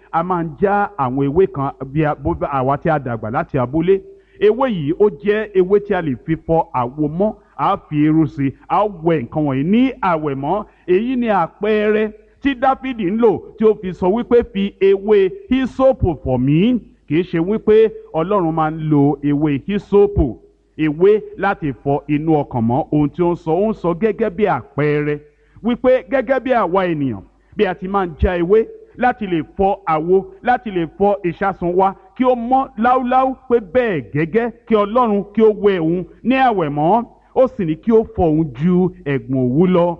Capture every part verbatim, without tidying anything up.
a máa ń já àwọn ewé kan bí àwa tí a dàgbà láti abúlé. Ewé yìí ó jẹ́ ewé tí a lè fi fọ àwo mọ́, a fi irú sí i, a wẹ nǹkan wọ̀nyí ní àwẹ̀mọ́. Èyí ni àpẹẹrẹ tí Dáfídì ń lò tí ó fi sọ wípé fi ewé hísópù fọ̀ mí. Kì í ṣe wípé Ọlọ́run máa ń lo ewé hísópù, ewé láti fọ inú ọkàn mọ́. Ohun tí ó ń sọ ó ń sọ gẹ́gẹ́ bí àpẹẹrẹ wípé gẹ́gẹ́ bí àwa ènìyàn bí a ti máa ń já ewé láti lè fọ àwo, láti lè fọ ìṣàsùn wa kí ó mọ́ láúláú, pé bẹ́ẹ̀ gẹ́gẹ́ kí Ọlọ́run kí ó wẹ òun ní àwẹ̀mọ́, ó sì ní kí ó fọ òun ju ẹ̀gbọ̀n òwú lọ.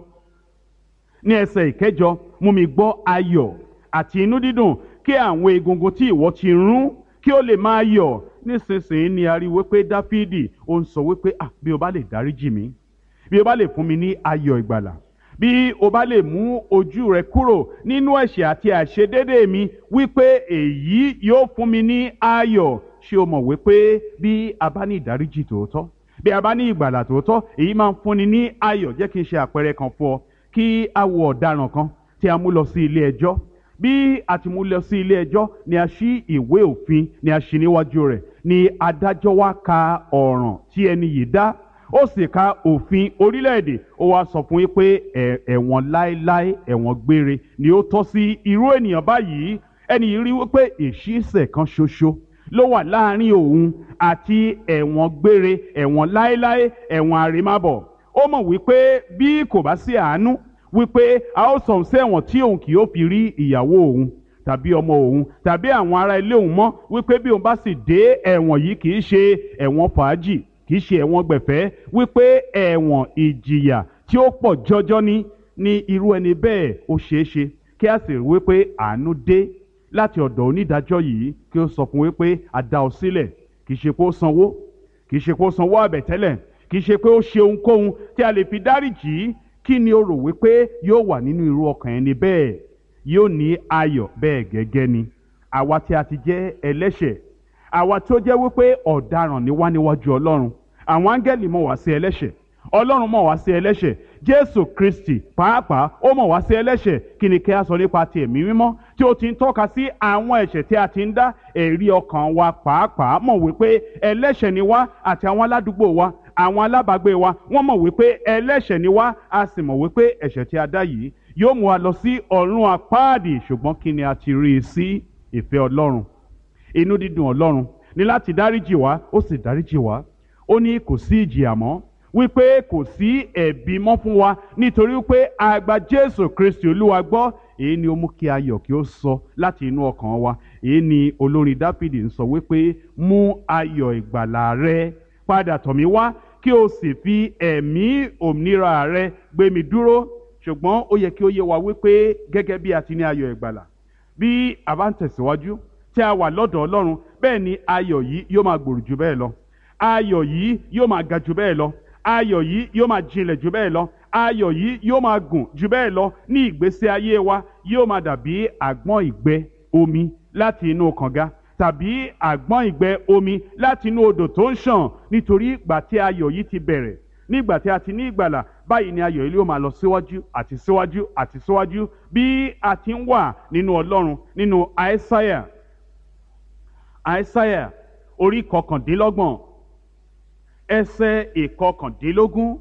Ní ẹsẹ̀ ìkẹjọ, mú mi gbọ́ ayọ̀ àti inú dídùn kí àwọn egungun tí ìwọ ti rún kí ó lè máa yọ̀. Nísinsìnyí ni a rí wípé Dáfídì ó ń sọ wípé ah bí o bá lè dáríjì mí, bí o bá lè fún mi ní ayọ̀ ìgbàlà, bí o bá lè mú ojú rẹ kúrò nínú ẹ̀ṣẹ̀ àti àìṣedéédé mi, wípé èyí yóò fún mi ní ayọ̀. Ṣé o mọ̀ wípé bí a bá ní ìdáríjì tòótọ́, bí a bá ní ìgbàlà tòótọ́, èyí máa ń fúnni ní ayọ̀. Jẹ́ kí n ṣe àpẹẹrẹ kan fún ọ. Kí a wo ọ̀daràn kan tí a mú lọ sí ilé ẹjọ́. Bí a ti mú lọ sí ilé ẹjọ́ ni a ṣí ìwé òfin, ni a ṣí níwájú rẹ̀, ni adájọ́ wá ka ọ̀ràn tí ẹni yìí dá. Ó sì ka òfin orílẹ̀-èdè, ó wá sọ fún yín pé ẹ̀wọ̀n láéláé, ẹ̀wọ̀n gbére ni ó tọ́ sí irú ènìyàn báyìí. Ẹni yìí rí wípé ìṣísẹ̀ kan ṣoṣo ló wà láàrin òun àti ẹ̀wọ̀n gbére, ẹ̀wọ̀n láéláé, ẹ̀wọ̀n àrèmábọ̀. Ó mọ̀ wípé bí kò bá sí àánú, wípé a ó sọ̀hún sí ẹ̀wọ̀n tí òun kì yóò fi rí ìyàwó òun tàbí ọmọ òun tàbí àwọn ará ilé òun mọ́, wípé bí òun bá sì dé ẹ̀wọ̀n yìí kì í ṣe ẹ̀wọ̀n fàájì, kì í ṣe ẹ̀wọ̀n gbẹ̀fẹ́, wípé ẹ̀wọ̀n ìjìyà tí ó pọ̀ jọjọ ní ní irú ẹni bẹ́ẹ̀. Ó ṣeé ṣe kí a sì rí wípé àánú dé láti ọ̀dọ̀ onídàájọ́ yìí kí ó sọ fún wípé a dá ọ sílẹ̀. Kì í ṣe pé ó sanwó, kì í ṣe pé ó sanwó àbẹ̀tẹ́lẹ̀, kì í ṣe pé ó ṣe ohunkóhun tí a lè fi dáríjì. Kí ni o rò wípé yóò wà nínú irú ọkàn ẹni bẹ́ẹ̀? Yóò ní ayọ̀. Bẹ́ẹ̀ gẹ́gẹ́ ni àwa tí a ti jẹ́ ẹlẹ́ṣẹ̀, àwa tí ó jẹ́ wípé ọ̀daràn ni wá níwájú Ọlọ́run. Àwọn áńgẹ́lì mọ̀ wá sí ẹlẹ́ṣẹ̀, Ọlọ́run mọ̀ wá sí ẹlẹ́ṣẹ̀, Jésù Kristi pàápàá ó mọ̀ wá sí ẹlẹ́ṣẹ̀. Kí ni kí a sọ nípa ti ẹ̀mí mímọ́ tí ó ti ń tọ́ka sí àwọn ẹ̀ṣẹ̀ tí a ti ń dá? Ẹ̀rí ọkàn wa pàápàá mọ̀ wípé ẹlẹ́ṣẹ̀ ni wá, àti àwọn aládùúgbò wa, àwọn alábàágbé wa, wọ́n mọ̀ wípé ẹlẹ́ṣẹ̀ ni wá, a sì mọ̀ wípé ẹ̀ṣẹ̀ tí a dá yìí yóò mú wa lọ sí ọ̀run àpáàdì. Ṣùgbọ́n kí ni a ti rí i sí? Ìfẹ́ Ọlọ́run, inú dídùn Ọlọ́run ní láti dáríjì wá, ó sì dáríjì wá. Ó ní kò sí ìjìyà mọ́, wípé kò sí ẹ̀bi mọ́ fún wa nítorí wípé a gba Jésù Kristi Olúwa gbọ́. Èyí ni ó mú kí ayọ̀ kí ó sọ láti inú ọkàn wa. Èyí ni olórin Dáfídì ń sọ wípé mú ayọ̀ ìgbàlà rẹ padà tọ̀ mí wá, kí o sì fi ẹ̀mí òmìnira rẹ gbé mi dúró. Ṣùgbọ́n ó yẹ kí ó yé wa wípé gẹ́gẹ́ bí a ti ní ayọ̀ ìgbàlà, bí a bá ń tẹ̀síwájú tí a wà lọ́dọ̀ Ọlọ́run, bẹ́ẹ̀ ni ayọ̀ yìí yóò máa gbòòrò jù bẹ́ẹ̀ lọ, ayọ̀ yìí yóò máa ga jù bẹ́ẹ̀ lọ, ayọ̀ yìí yóò máa jinlẹ̀ jù bẹ́ẹ̀ lọ, ayọ̀ yìí yóò máa gùn jù bẹ́ẹ̀ lọ. Ní ìgbésí ayé wa yóò máa dàbí àgbọn ìgbẹ́ omi láti inú kànga, tàbí àgbọn ìgbẹ́ omi láti inú odò tó ń ṣàn. Nítorí ìgbà tí ayọ̀ yìí ti bẹ̀rẹ̀, nígbà tí a ti ní ìgbàlà, báyìí ni ayọ̀ yìí yóò máa lọ síwájú àti síwájú àti síwájú bí a ti ń wà nínú Ọlọ́run. Nínú Àìsáyà, Àìsáyà orí kọkàndínlọ́gbọ̀n ẹsẹ̀ ìkọkàndínlógún.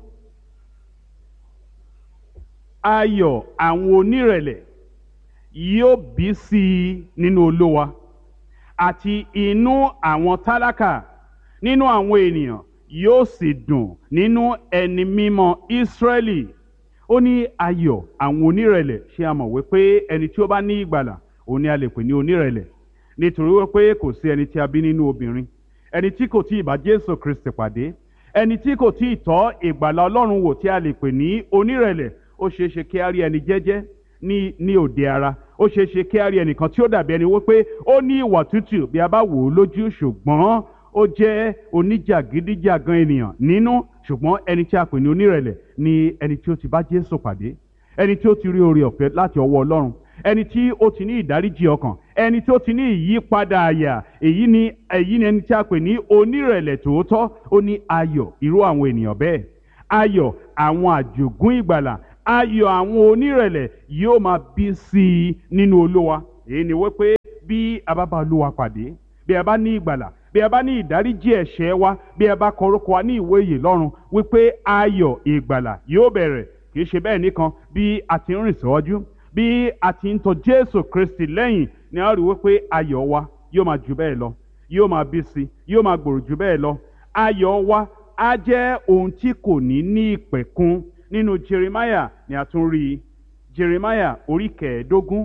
Ayọ̀ àwọn onírẹ̀lẹ̀ yóò bí sí i nínú Olúwa, àti inú àwọn tálákà nínú àwọn ènìyàn yóò sì dùn nínú ẹni mímọ́ Ísírẹ́lì. Ó ní ayọ̀ àwọn onírẹ̀lẹ̀. Ṣé a mọ̀ wípé ẹni tí ó bá ní ìgbàlà òun ni a lè pè ní onírẹ̀lẹ̀? Nítorí wípé kò sí ẹni tí a bí nínú obìnrin, ẹni tí kò tí ì bá Jésù Kristi pàdé, ẹni tí kò tí ì tọ́ ìgbàlà Ọlọ́run wò tí a lè pè ní onírẹ̀lẹ̀. Ó ṣeé ṣe kí a rí ẹni jẹ́jẹ́ ní ní òde ara, ó ṣeé ṣe kí a rí ẹnìkan tí ó dàbí ẹni wípé ó ní ìwà tútù bí a bá wò ó lójú, ṣùgbọ́n ó jẹ́ oníjàgídíjàgan ènìyàn nínú. Ṣùgbọ́n ẹni tí a pè ní onírẹ̀lẹ̀ ni ẹni tí ó ti bá Jésù pàdé, ẹni tí ó ti rí oore ọ̀fẹ́ láti ọwọ́ Ọlọ́run, ẹni tí ó ti ní ìdáríjì ọkàn, ẹni tí ó ti ní ìyípadà àyà. Èyí ni èyí ni ẹni tí a pè ní onírẹ̀lẹ̀ tòótọ́. Ó ní ayọ̀ irú àwọn ènìyàn bẹ́ẹ̀, ayọ̀ àwọn àjogún ìgbàlà, ayọ̀ àwọn onírẹ̀lẹ̀ yóò máa bí sí i nínú Olúwa. Èyí ni wípé bí a bá bá Olúwa pàdé, bí a bá ní ìgbàlà, bí a bá ní ìdáríjì ẹ̀ṣẹ̀ wa, bí a bá kọ orúkọ wa ní ìwé ìyè lọ́run, wípé ayọ̀ ìgbàlà yóò bẹ̀rẹ̀. Kì í ṣe bẹ́ẹ̀ nìkan, bí a ti ń rìn síwájú, bí a ti ń tọ̀ Jésù Kristi lẹ́yìn, ni a rí wípé ayọ̀ wa yóò máa jù bẹ́ẹ̀ lọ, yóò máa bí sí, yóò máa gbòòrò jù bẹ́ẹ̀ lọ. Ayọ̀ wa á jẹ́ ohun tí kò ní ní ìpẹ̀kun. Nínú Jeremiah ni a tún rí i. Jeremiah orí kẹẹ̀ẹ́dógún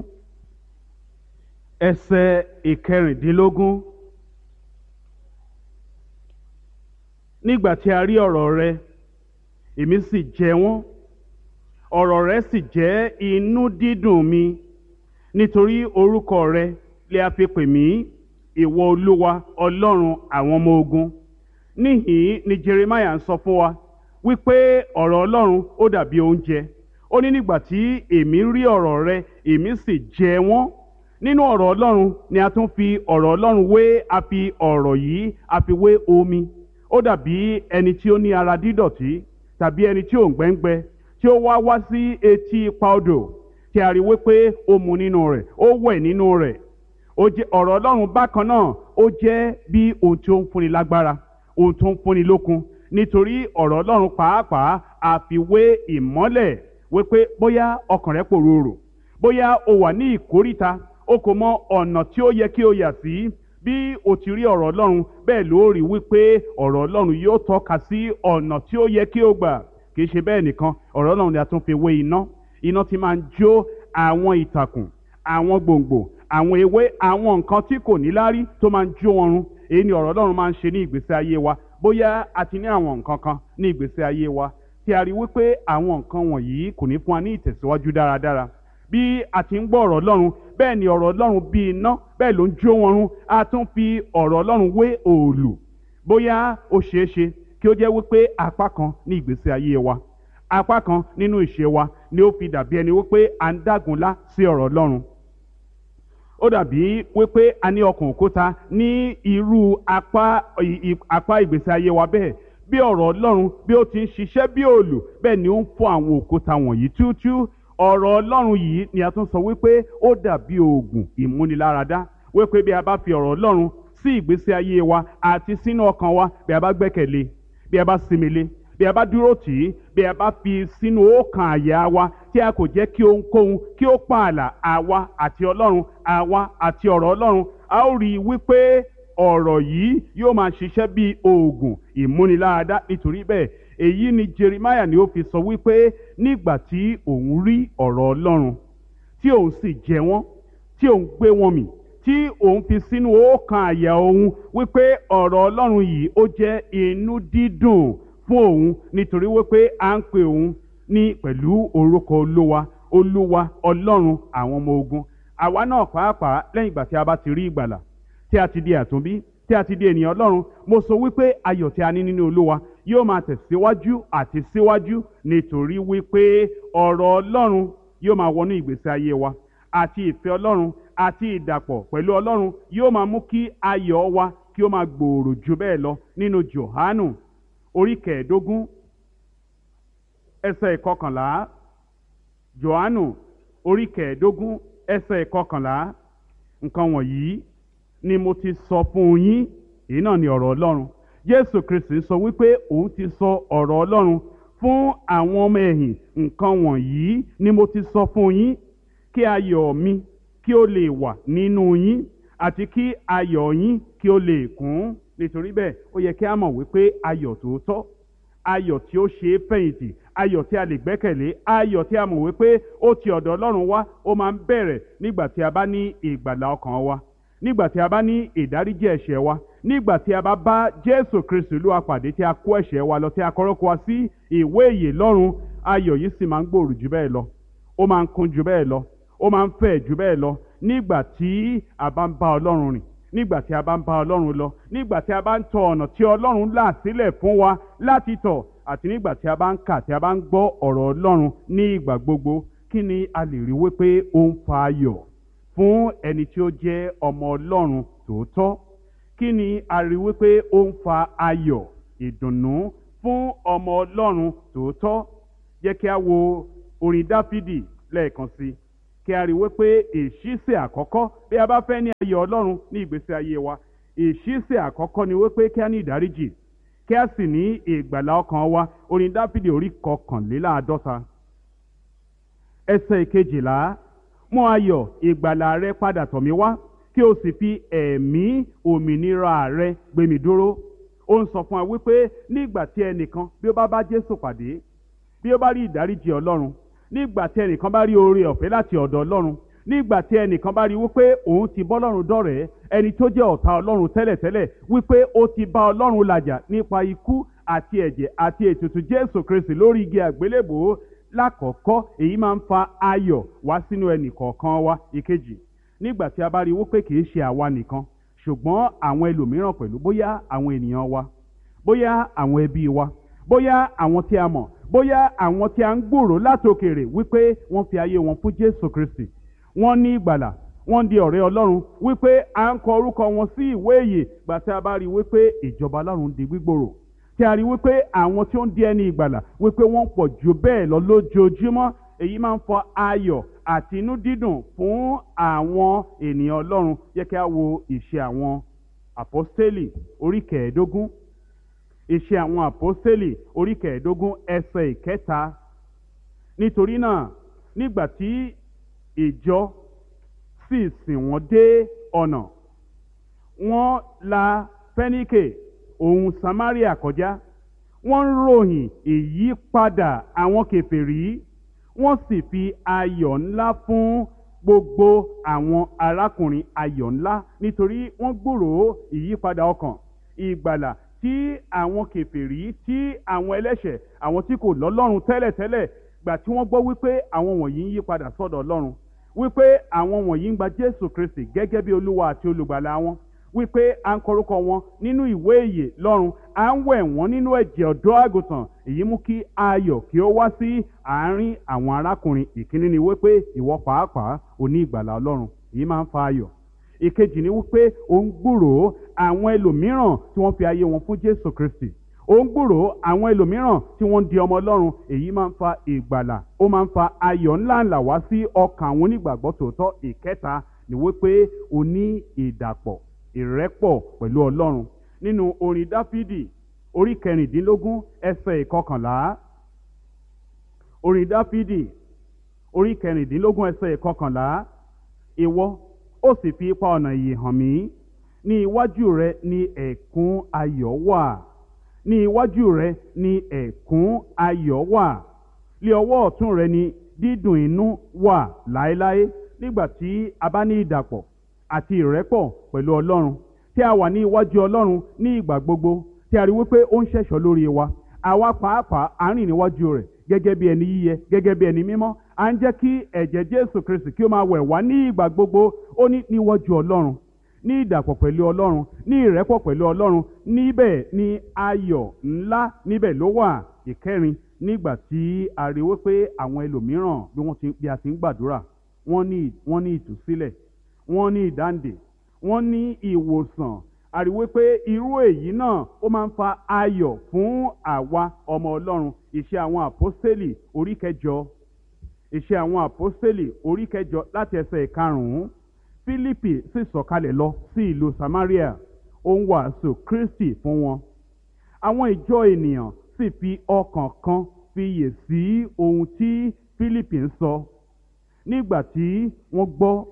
ẹsẹ̀ ìkẹrìndínlógún. Nígbà tí a rí ọ̀rọ̀ rẹ, èmi sì jẹ wọ́n, ọ̀rọ̀ rẹ sì jẹ́ inú dídùn mi, nítorí orúkọ rẹ lè a fi pè mí, ìwọ Olúwa Ọlọ́run àwọn ọmọ ogun. Níhìn ni Jeremiah ń sọ fún wa wípé ọ̀rọ̀ Ọlọ́run ó dàbí oúnjẹ. Ó ní nígbà tí èmi rí ọ̀rọ̀ rẹ, èmi sì jẹ wọ́n. Nínú ọ̀rọ̀ Ọlọ́run ni a tún fi ọ̀rọ̀ Ọlọ́run wé, a fi ọ̀rọ̀ yìí a fi wé omi. Ó dàbí ẹni tí ó ní ara dídọ̀tí tàbí ẹni tí ò ń gbẹ́ngbẹ́, tí ó wá wá sí etí ipa odò, tí a rí wípé ó mu nínú rẹ̀, ó wẹ̀ nínú rẹ̀. Ó jẹ́ ọ̀rọ̀ Ọlọ́run bákan náà, ó jẹ́ bí ohun tí ó ń fúnni lágbára, ohun tó ń fúnni lókun. Nítorí ọ̀rọ̀ Ọlọ́run pàápàá a fi wé ìmọ́lẹ̀, wípé bóyá ọkàn rẹ pòrúurù, bóyá o wà ní ìkóríta, o kò mọ ọ̀nà tí ó yẹ kí o yà sí. Bí o ti rí ọ̀rọ̀ Ọlọ́run, bẹ́ẹ̀ ló rí wípé ọ̀rọ̀ Ọlọ́run yóò tọ́ka sí ọ̀nà tí ó yẹ kí o gbà. Kì í ṣe bẹ́ẹ̀ nìkan, ọ̀rọ̀ Ọlọ́run ni a tún fi wé iná. Iná tí máa ń jó àwọn ìtàkùn, àwọn gbòǹgbò, àwọn ewé, àwọn nǹkan tí kò ní lárí tó máa ń jó wọn run. Èyí ni ọ̀rọ̀ Ọlọ́run máa ń ṣe ní ìgbésí ayé wa. Bóyá a ti ní àwọn nǹkan kan ní ìgbésí ayé wa tí a rí wípé àwọn nǹkan wọ̀nyí kò ní fún wa ní ìtẹ̀síwájú dáradára. Bí a ti ń gbọ́ ọ̀rọ̀ Ọlọ́run, bẹ́ẹ̀ ni ọ̀rọ̀ Ọlọ́run bí iná, bẹ́ẹ̀ ló ń jó wọn run. A tún fi ọ̀rọ̀ Ọlọ́run wé òòlù. Bóyá ó ṣeé ṣe kí ó jẹ́ wípé apá kan ní ìgbésí ayé wa, apá kan nínú ìṣe wa ni ó fi dàbí ẹni wípé à ń dágunlá sí ọ̀rọ̀ Ọlọ́run. Ó dàbí wípé a ní ọkàn òkúta ní irú apá apá ìgbésí ayé wa bẹ́ẹ̀. Bí ọ̀rọ̀ Ọlọ́run bí ó ti ń ṣiṣẹ́ bí òòlù, bẹ́ẹ̀ ni ó ń fọ́ àwọn òkúta wọ̀nyí túútúú. Ọ̀rọ̀ Ọlọ́run yìí ni a tún sọ wípé ó dàbí oògùn ìmúniláradá, wípé bí a bá fi ọ̀rọ̀ Ọlọ́run sí ìgbésí ayé wa àti sínú ọkàn wa, bí a bá gbẹ́kẹ̀lé, bí a bá sinmi lé, bí a bá dúró tì í, bí a bá fi sínú ọkàn àyà wa, tí a kò jẹ́ kí ohunkóhun kí ó pààlà àwa àti Ọlọ́run, àwa àti ọ̀rọ̀ Ọlọ́run, a ó rí i wípé ọ̀rọ̀ yìí yóò máa ṣiṣẹ́ bí oògùn ìmúniláradá. Nítorí bẹ́ẹ̀, èyí ni Jeremiah ni ó fi sọ wípé nígbà tí òun rí ọ̀rọ̀ Ọlọ́run, tí òun sì jẹ wọ́n, tí òun gbé wọn mì, tí òun fi sínú ọkàn àyà òun, wípé ọ̀rọ̀ Ọlọ́run yìí ó jẹ́ inú dídùn fún òun. Nítorí wípé à ń pè òun ní pẹ̀lú orúkọ Olúwa, Olúwa Ọlọ́run àwọn ọmọ ogun. Àwa náà pàápàá lẹ́yìn ìgbà tí a bá ti rí ìgbàlà, tí a ti di àtúnbí, tí a ti di ènìyàn Ọlọ́run, mo sọ wípé ayọ̀ tí a ní nínú Olúwa yóò máa tẹ̀síwájú àti síwájú. Nítorí wípé ọ̀rọ̀ Ọlọ́run yóò máa wọnú ìgbésí ayé wa, àti ìfẹ́ Ọlọ́run àti ìdàpọ̀ pẹ̀lú Ọlọ́run yóò máa mú kí ayọ̀ wa kí ó máa gbòòrò jù bẹ́ẹ̀ lọ. Nínú Jòhánù orí kẹẹ̀ẹ́dógún ẹsẹ̀ ìkọkànlá, Jòhánù orí kẹẹ̀ẹ́dógún ẹsẹ̀ ìkọkànlá, nǹkan wọ̀nyí ni mo ti sọ fún yín. Èyí náà ni ọ̀rọ̀ Ọlọ́run. Jésù Kristi sọ wípé òun ti sọ ọ̀rọ̀ Ọlọ́run fún àwọn ọmọ ẹ̀yìn. Nǹkan wọ̀nyí ni mo ti sọ fún yín, kí ayọ̀ mi kí ó lè wà nínú yín, àti kí ayọ̀ yín kí ó lè kún. Nítorí bẹ́ẹ̀, ó yẹ kí a mọ̀ wípé ayọ̀ tòótọ́, ayọ̀ tí ó ṣe é fẹ̀yìntì, ayọ̀ tí a lè gbẹ́kẹ̀lé, ayọ̀ tí a mọ̀ wípé ó ti ọ̀dọ̀ Ọlọ́run wá, ó máa ń bẹ̀rẹ̀ nígbà tí a bá ní ìgbàlà ọkàn wa, nígbà tí a bá ní ìdáríjì ẹ̀ṣẹ̀ wa, nígbà tí a bá bá Jésù Kristi Olúwa pàdé, tí a kó ẹ̀ṣẹ̀ wa lọ, tí a kọ orúkọ wa sí ìwé ìyè lọ́run. Ayọ̀ yìí sì máa ń gbòòrò jù bẹ́ẹ̀ lọ, ó máa ń kún jù bẹ́ẹ̀ lọ, ó máa ń fẹ̀ jù bẹ́ẹ̀ lọ nígbà tí a bá ń bá Ọlọ́run rìn, nígbà tí a bá ń bá Ọlọ́run lọ, nígbà tí a bá ń tọ ọ̀nà tí Ọlọ́run là sílẹ̀ fún wa láti tọ̀, àti nígbà tí a bá ń kà, tí a bá ń gbọ́ ọ̀rọ̀ Ọlọ́run ní ìgbà gbogbo. Kí ni a lè rí wípé ó ń fa ayọ̀ fún ẹni tí ó jẹ́ ọmọ Ọlọ́run tòótọ́? Kí ni a rí wípé ó ń fa ayọ̀, ìdùnnú fún ọmọ Ọlọ́run tòótọ́? Jẹ́ kí a wo orin Dáfídì lẹ́ẹ̀kan sí, kí a rí wípé ìṣísẹ̀ àkọ́kọ́ bí a bá fẹ́ ní ayọ̀ Ọlọ́run ní ìgbésí ayé wa, ìṣísẹ̀ àkọ́kọ́ ni wípé kí a ní ìdáríjì, kí a sì ní ìgbàlà ọkàn wa. Orin Dáfídì orí kọkànléláàádọ́ta ẹsẹ̀ ìkejìlá: mú ayọ̀ ìgbàlà rẹ padà tọ̀ mí wá, kí o sì fi ẹ̀mí òmìnira rẹ gbé mi dúró. Ó ń sọ fún wa wípé nígbà tí ẹnìkan bí ó bá bá Jésù pàdé, bí ó bá rí ìdáríjì Ọlọ́run, nígbà tí ẹnìkan bá rí oore ọ̀fẹ́ láti ọ̀dọ̀ Ọlọ́run, nígbà tí ẹnìkan bá rí wípé òun ti bọ́ Ọlọ́run dọ̀rẹ́, ẹni tó jẹ́ ọ̀tá Ọlọ́run tẹ́lẹ̀tẹ́lẹ̀ wípé ó ti bá Ọlọ́run làjà nípa ikú àti ẹ̀jẹ̀ àti ètùtù Jésù Kristi lórí igi àgbélébùú. Lákọ̀ọ́kọ́ èyí máa ń fa ayọ̀ wá sínú ẹnì kọ̀ọ̀kan wa. Ìkejì, nígbà tí a bá rí wípé kì í ṣe àwa nìkan ṣùgbọ́n àwọn ẹlòmíràn pẹ̀lú, bóyá àwọn ènìyàn wa, bóyá àwọn ẹbí wa, bóyá àwọn tí a mọ̀, bóyá àwọn tí a ń gbòòrò látòkèrè wípé wọ́n fi ayé wọn fún Jésù Kristi, wọ́n ní ìgbàlà, wọ́n di ọ̀rẹ́ Ọlọ́run, wípé à ń kọ orúkọ wọn sí ìwé ìyè. Gbà tí a bá rí wípé ìjọba Ọlọ́run di gbígbòòrò, tí a rí wípé àwọn tí ó ń di ẹni ìgbàlà wípé wọ́n pọ̀ jù bẹ́ẹ̀ lọ lójoojúmọ́, èyí máa ń fa ayọ̀ àti inú dídùn fún àwọn ènìyàn Ọlọ́run. Yẹ kí a wo ìṣe àwọn àpọ́stélì orí kẹẹ̀ẹ́dógún, ìṣe àwọn àpọ́stélì orí kẹẹ̀ẹ́dógún ẹsẹ̀ ìkẹta: nítorí náà nígbà tí ìjọ sì sìn wọ́n dé ọ̀nà, wọ́n la Fẹ́níkè òun Samaria kọjá, wọ́n ń ròyìn ìyípadà àwọn kèfèrí, wọ́n sì fi ayọ̀ ńlá fún gbogbo àwọn arákùnrin. Ayọ̀ ńlá nítorí wọ́n gbúròó ìyípadà ọkàn, ìgbàlà tí àwọn kèfèrí, tí àwọn ẹlẹ́ṣẹ̀, àwọn tí kò lọ́lọ́run tẹ́lẹ̀tẹ́lẹ̀, gbà tí wọ́n gbọ́ wípé àwọn wọ̀nyí ń yí padà sọ́dọ̀ Ọlọ́run, wípé àwọn wọ̀nyí ń gba Jésù Kristi gẹ́gẹ́ bí Olúwa àti olùgbàlà wọn, wípé à ń kọrúkọ wọn nínú ìwé ìyè lọ́run, à ń wẹ̀ wọ́n nínú ẹ̀jẹ̀ ọ̀dọ́ àgùntàn. Èyí mú kí ayọ̀ kí ó wá sí àárín àwọn arákùnrin. Ìkíní ni wípé ìwọ pàápàá ò ní ìgbàlà Ọlọ́run, èyí máa ń fa ayọ̀. Ìkejì ni wípé ó ń gbúròó àwọn ẹlòmíràn tí wọ́n fi ayé wọn fún Jésù Kristi, ó ń gbúròó àwọn ẹlòmíràn tí wọ́n di ọmọ Ọlọ́run. Èyí máa ń fa ìgbàlà, ó máa ń fa ayọ̀ ńláńlá wá sí ọkàn àwọn onígbàgbọ́ tòótọ́. Ìkẹta ni wípé ó ní ìdàpọ̀, ìrẹ́pọ̀ pẹ̀lú Ọlọ́run. Nínú orin Dáfídì orí kẹrìndínlógún ẹsẹ̀ ìkọkànlá, orin Dáfídì orí kẹrìndínlógún ẹsẹ̀ ìkọkànlá: ìwọ ó sì fi ipa ọ̀nà ìyè hàn mí, ní iwájú rẹ ni ẹ̀kún ayọ̀ wà, ní iwájú rẹ ni ẹ̀kún ayọ̀ wà, lé ọwọ́ ọ̀tún rẹ ni dídùn inú wà láéláé. Nígbà tí a bá ní ìdàpọ̀ àti ìrẹ́pọ̀ pẹ̀lú Ọlọ́run, tí a wà ní iwájú Ọlọ́run ní ìgbà gbogbo, tí a rí wípé ó ń ṣẹ̀ṣọ́ lórí wa, àwa pàápàá à ń rìn níwájú rẹ̀ gẹ́gẹ́ bí ẹni yíyẹ, gẹ́gẹ́ bí ẹni mímọ́. À ń jẹ́ kí ẹ̀jẹ̀ Jésù Kristi kí ó máa wẹ̀ wá ní ìgbà gbogbo. Ó ní níwájú Ọlọ́run, ní ìdàpọ̀ pẹ̀lú Ọlọ́run, ní ìrẹ́pọ̀ pẹ̀lú Ọlọ́run, níbẹ̀ ni ayọ̀ ńlá níbẹ̀ ló wà. Ìkẹrin, nígbà tí a rí wípé àwọn ẹlòmíràn bí wọ́n ti bí a ti ń gbàdúrà, wọ́n ní wọ́n ní ìtúsílẹ̀, wọ́n ní ìdáǹdè, wọ́n ní ìwòsàn. A rí wípé irú èyí náà ó máa ń fa ayọ̀ fún àwa ọmọ Ọlọ́run. Ìṣe àwọn àpọ́stélì orí kẹjọ, ìṣe àwọn àpọ́stélì orí kẹjọ láti ẹsẹ̀ ìkarùn-ún: Fílípì sì sọ̀kalẹ̀ lọ sí ìlú Samaria, ó ń wàásù Kristi fún wọn. Àwọn ìjọ ènìyàn sì fi ọkàn kan fiyè sí ohun tí Fílípì ń sọ. Nígbà tí wọ́n gbọ́,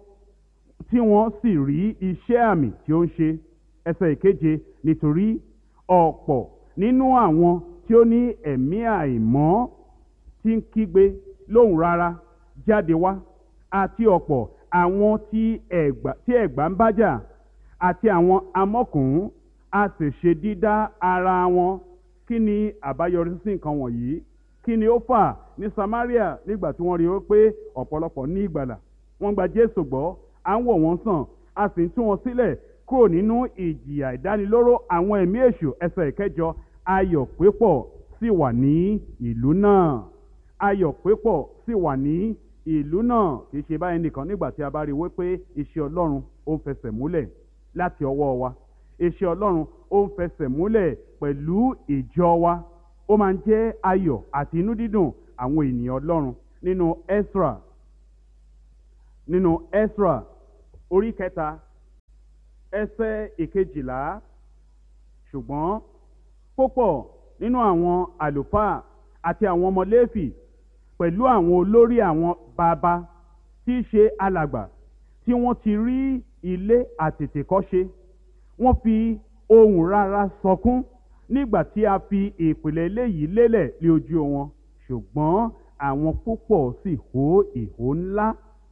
tí wọ́n sì rí iṣẹ́ àmì tí ó ń ṣe. Ẹsẹ̀ ìkeje: nítorí ọ̀pọ̀ nínú àwọn tí ó ní ẹ̀mí àìmọ́ tí ń kígbe lóhùn rárá jáde wá, àti ọ̀pọ̀ àwọn tí ẹ̀gbà tí ẹ̀gbà ń bájà, àti àwọn amọ́kùnrin, a sì ṣe dídá ara wọn. Kí ni àbáyọrí sí nǹkan wọ̀nyí? Kí ni ó fà ní Samaria nígbà tí wọ́n rí i pé ọ̀pọ̀lọpọ̀ ní ìgbàlà, wọ́n gba Jésù gbọ́, à ń wò wọ́n sàn, a sì ń tú wọn sílẹ̀ kúrò nínú ìjìyà ìdánilóró àwọn ẹ̀mí èṣù. Ẹsẹ̀ ìkẹjọ: ayọ̀ pípọ̀ sì wà ní ìlú náà. Ayọ̀ pípọ̀ sì wà ní ìlú náà. Kì í ṣe báyìí nìkan. Nígbà tí a bá rí i wípé iṣẹ́ Ọlọ́run ó ń fẹsẹ̀ múlẹ̀ láti ọwọ́ wa, iṣẹ́ Ọlọ́run ó ń fẹsẹ̀ múlẹ̀ pẹ̀lú ìjọ wa, ó máa ń jẹ́ ayọ̀ àti inú dídùn àwọn ènìyàn Ọlọ́run. Nínú Ẹ́sírà nínú Ẹ́sírà orí kẹta ẹsẹ̀ ìkejìlá. Ṣùgbọ́n púpọ̀ nínú àwọn àlùfáà àti àwọn ọmọ Léfì pẹ̀lú àwọn olórí àwọn bàbá tí í ṣe alàgbà tí wọ́n ti rí ilé àtètèkọ́ṣe, wọ́n fi ohùn rara sọkún nígbà tí a fi ìpìlẹ̀ ilé yìí lélẹ̀ lé ojú wọn. Ṣùgbọ́n àwọn púpọ̀ sì hó ìhó ńlá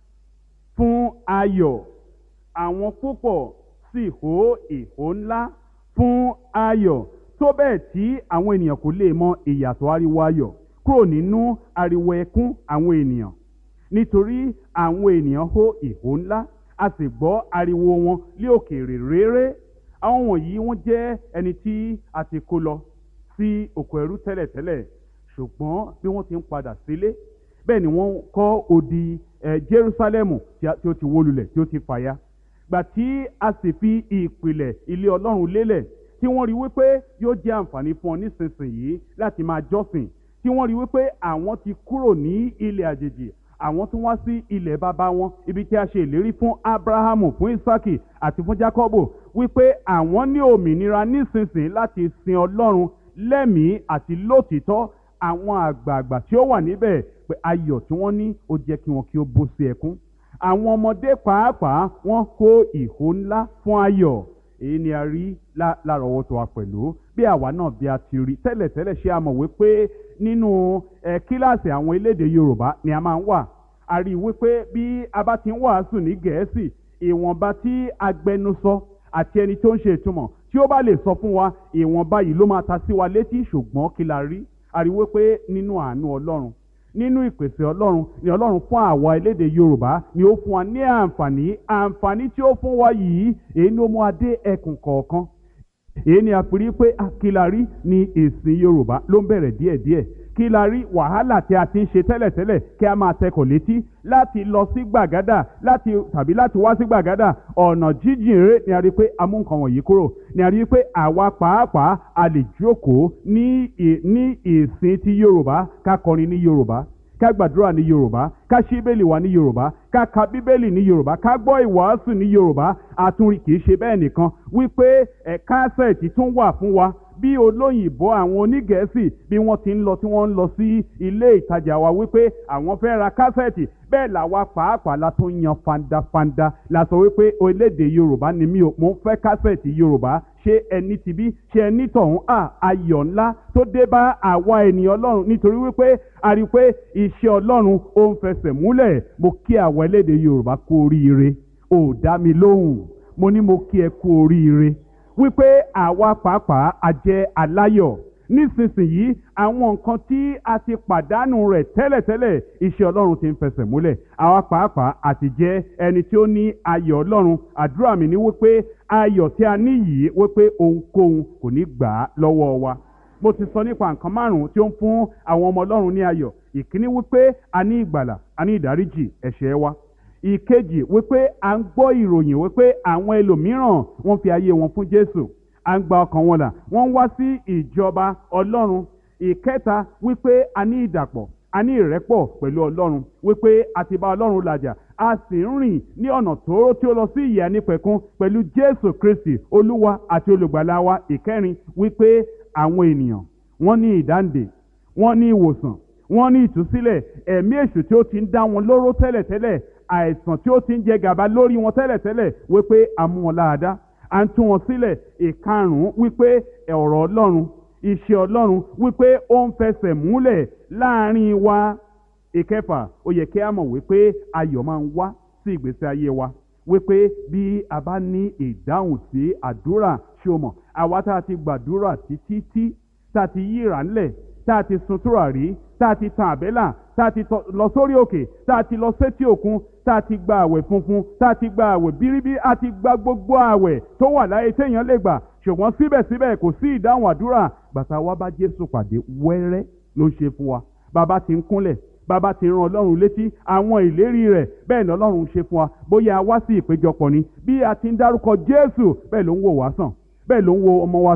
fún ayọ̀. Àwọn púpọ̀ sì hó ìhó ńlá fún ayọ̀, tó bẹ́ẹ̀ tí àwọn ènìyàn kò lè mọ ìyàtọ̀ ariwo ayọ̀ kúrò nínú ariwo ẹkún àwọn ènìyàn. Nítorí àwọn ènìyàn hó ìhó ńlá, a sì gbọ́ ariwo wọn lé òkèèrè réré. Àwọn wọ̀nyí wọ́n jẹ́ ẹni tí a ti kó lọ sí oko ẹrú tẹ́lẹ̀tẹ́lẹ̀, ṣùgbọ́n bí wọ́n ti ń padà sílé, bẹ́ẹ̀ ni wọ́n kọ́ odi eh, Jerúsálẹ́mù tí ó ti wó lulẹ̀, tí ó ti fàya. Gbà tí a sì fi ìpìlẹ̀ ilé Ọlọ́run lélẹ̀, tí wọ́n rí wípé yóò jẹ́ àǹfààní fún ọ nísinsìnyí láti máa jọ́sìn, tí wọ́n rí wípé àwọn ti kúrò ní ilẹ̀ àjèjì, àwọn tún wá sí ilẹ̀ bàbá wọn, ibi tí a ṣe ìlérí fún Ábúráhámù, fún Ísákì àti fún Jákọ́bù, wípé àwọn ní òmìnira nísinsìnyí láti sin Ọlọ́run lẹ́mìí àti lótìítọ́. Àwọn àgbààgbà tí ó wà níbẹ̀, pé ayọ̀ tí wọ́n ní ó jẹ́ kí wọn kí ó bú sí ẹkún. Àwọn ọmọdé pàápàá wọ́n kó ìhó ńlá fún ayọ̀. Èyí ni a rí lárọ̀ọ́wọ́tó wa pẹ̀lú. Bí àwa náà bí a ti rí tẹ́lẹ̀tẹ́lẹ̀, ṣé a mọ̀ wípé nínú ẹ kíláàsì àwọn elédè Yorùbá ni a máa ń wà. A rí wípé bí a bá ti ń wàásù ní Gẹ̀ẹ́sì, ìwọ̀nba tí agbẹnusọ àti ẹni tó ń ṣe ìtumọ̀ tí ó bá lè sọ fún wa, ìwọ̀nba yìí ló máa ta sí wa létí. Ṣùgbọ́n kí la rí? A rí wípé nínú àánú Ọlọ́run, nínú ìpèsè Ọlọ́run ni Ọlọ́run fún àwa elédè Yorùbá ni ó fún wa ní àǹfààní àǹfààní tí ó fún wa yìí. Èyí ni ó mú adé ẹkùn kọ̀ọ̀kan. Èyí ni a fi rí pé àkìlárí ni ìsìn Yorùbá ló ń bẹ̀rẹ̀ díẹ̀díẹ̀. Kí la rí? Wàhálà tí a ti ń ṣe tẹ́lẹ̀tẹ́lẹ̀ kí a máa tẹkọ̀ létí láti lọ sí Gbàgádà láti tàbí láti wá sí Gbàgádà, ọ̀nà jíjìn rere, ni a rí pé a mú nǹkan wọ̀nyí kúrò. Ni a rí pé àwa pàápàá a lè jókòó ní ní ìsìn ti Yorùbá, ká kọrin ní Yorùbá, ká gbàdúrà ní Yorùbá, ká ṣí Bíbélì wa ní Yorùbá, ká ka Bíbélì ní Yorùbá, ká gbọ́ ìwàásù ní Yorùbá. Àtúnrí kì í ṣe bẹ́ẹ̀ nìkan, wípé ẹ̀ kásẹ̀tì tún wà fún wa. Bí olóyìnbó àwọn onígẹ̀ẹ́sì bí wọ́n ti ń lọ tí wọ́n ń lọ sí ilé ìtajà wa wípé àwọn fẹ́ ra kásẹ̀tì, bẹ́ẹ̀ làwa pàápàá la tún yan fandafanda la sọ wípé orílẹ̀-èdè Yorùbá ni mí o, mo ń fẹ́ kásẹ̀tì Yorùbá. Ṣé ẹni ti bí? Ṣé ẹni tọ̀hún? À, ayọ̀ ńlá tó dé bá àwa ènìyàn Ọlọ́run, nítorí wípé a rí pé iṣẹ́ Ọlọ́run ó ń fẹsẹ̀ múlẹ̀. Mo kí àwa elédè Yorùbá kú oríire. Ò dá mi lóhùn. Mo ní mo kí ẹ kú oríire wípé àwa pàápàá a jẹ́ aláyọ̀. Nísinsìnyí àwọn nǹkan tí a ti pàdánù rẹ̀ tẹ́lẹ̀tẹ́lẹ̀, iṣẹ́ Ọlọ́run ti ń fẹsẹ̀ múlẹ̀. Àwa pàápàá àti jẹ́ ẹni tí ó ní ayọ̀ Ọlọ́run. Àdúrà mi ni wípé ayọ̀ tí a ní yìí, wípé ohunkóhun kò ní gbà á lọ́wọ́ wa. Mo ti sọ nípa nǹkan márùn-ún tí ó ń fún àwọn ọmọ Ọlọ́run ní ayọ̀. Ìkíní wípé a ní ìgbàlà, a ní ìdáríjì ẹ̀ṣẹ̀ wa. Ìkejì wípé à ń gbọ́ ìròyìn wípé àwọn ẹlòmíràn wọ́n fi ayé wọn fún Jésù, à ń gba ọkàn wọn là, wọ́n wá sí ìjọba Ọlọ́run. Ìkẹta wípé a ní ìdàpọ̀, a ní ìrẹ́pọ̀ pẹ̀lú Ọlọ́run, wípé a ti bá Ọlọ́run làjà, a sì ń rìn ní ọ̀nà tóóró tí ó lọ sí ìyè ànípẹ̀kun pẹ̀lú Jésù Kristi Olúwa àti olùgbàlà wa. Ìkẹrin wípé àwọn ènìyàn wọ́n ní ìdáǹdè, wọ́n ní ìwòsàn, wọ́n ní ìtúsílẹ̀. Ẹ̀mí èṣù tí ó ti ń dá wọn lóró tẹ́lẹ̀tẹ́lẹ̀, àìsàn tí ó ti ń jẹ gàba lórí wọn tẹ́lẹ̀tẹ́lẹ̀, wípé a mú wọn láradá, à ń tú wọn sílẹ̀. Ìkarùn-ún wípé ọ̀rọ̀ Ọlọ́run, iṣẹ́ Ọlọ́run, wípé ó ń fẹsẹ̀ múlẹ̀ láàrin wa. Ìkẹfà, ó yẹ kí a mọ̀ wípé ayọ̀ máa ń wá sí ìgbésí ayé wa, wípé bí a bá ní ìdáhùn sí àdúrà, ṣé o mọ̀, àwa tá a ti gbàdúrà títí tí tá a ti yíra ńlẹ̀, tá a ti sun tùràrí, tá a ti tan àbẹ́là, tá a ti lọ sórí òkè, tá a ti lọ sétí òkun, tá a ti gba àwẹ̀ funfun, tá a ti gba àwẹ̀ bíríbí, a ti gba gbogbo àwẹ̀ tó wà láyé téèyàn lè gbà. Ṣùgbọ́n síbẹ̀síbẹ̀ kò sí ìdáhùn àdúrà. Bàtà wa bá Jésù pàdé wẹ́rẹ́ ló ń ṣe fún wa. Bàbá ti ń kúnlẹ̀, bàbá ti rán Ọlọ́run létí àwọn ìlérí rẹ̀, bẹ́ẹ̀ ni Ọlọ́run ṣe fún wa. Bóyá a wá sí ìpéjọpọ̀ ni, bí a ti ń dárúkọ Jésù, bẹ́ẹ̀ ló ń wò wá sàn, bẹ́ẹ̀ ló ń wo ọmọ wa sàn,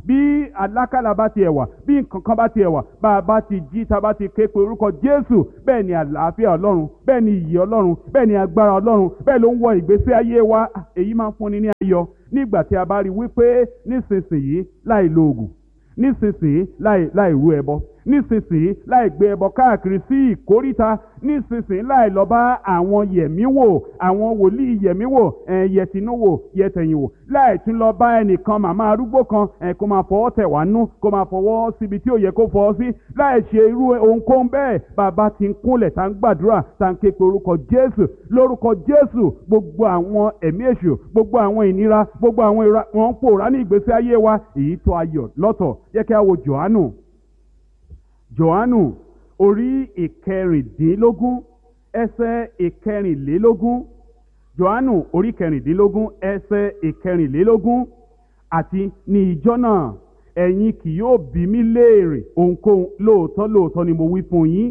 bí alákàlà bá tiẹ̀ wà bí nǹkan kan bá tiẹ̀ wà bá a bá ti jí tá a bá ti ké pe orúkọ Jésù bẹ́ẹ̀ ni àlàáfíà Ọlọ́run bẹ́ẹ̀ ni ìyè Ọlọ́run bẹ́ẹ̀ ni agbára Ọlọ́run bẹ́ẹ̀ ló ń wọ ìgbésí ayé wa. Èyí máa ń fúnni ní ayọ̀ nígbà tí a bá rí wípé nísinsìnyí láì lo oògùn, nísinsìnyí láì láì rú ẹbọ, nísinsìnyí láì gbé ẹbọ káàkiri sí ìkóríta, nísinsìnyí láì lọ bá àwọn yẹ̀míwò àwọn wòlíì yẹ̀míwò ẹ̀ yẹtinúwò yẹtẹ̀yìnwò, láì tún lọ bá ẹnìkan màmá arúgbó kan ẹ̀ kó máa fọwọ́ tẹ̀ wá nú kó máa fọwọ́ síbi tí ò yẹ kó fọwọ́ sí, láì ṣe irú ohunkóhun bẹ́ẹ̀. Bàbá ti ń kúnlẹ̀ tá ń gbàdúrà tá ń ké pe orúkọ Jésù, lórúkọ Jésù gbogbo àwọn ẹ̀mí èṣù, gbogbo àwọn ìnira, gbogbo àwọn ìra wọn ń pòórá ní ìgbésí ayé wa. Èyí tó ayọ̀ lọ́tọ̀. Jẹ́ kí a wo Jòhánù Jòhánù orí ìkẹrìndínlógún ẹsẹ̀ ìkẹrìnlélógún. Jòhánù orí ìkẹrìndínlógún ẹsẹ̀ ìkẹrìnlélógún. Àti ní ìjọ náà ẹ̀yin kì yóò bi mí léèrè ohunkóhun, lóòótọ́ lóòótọ́ ni mo wí fún yín,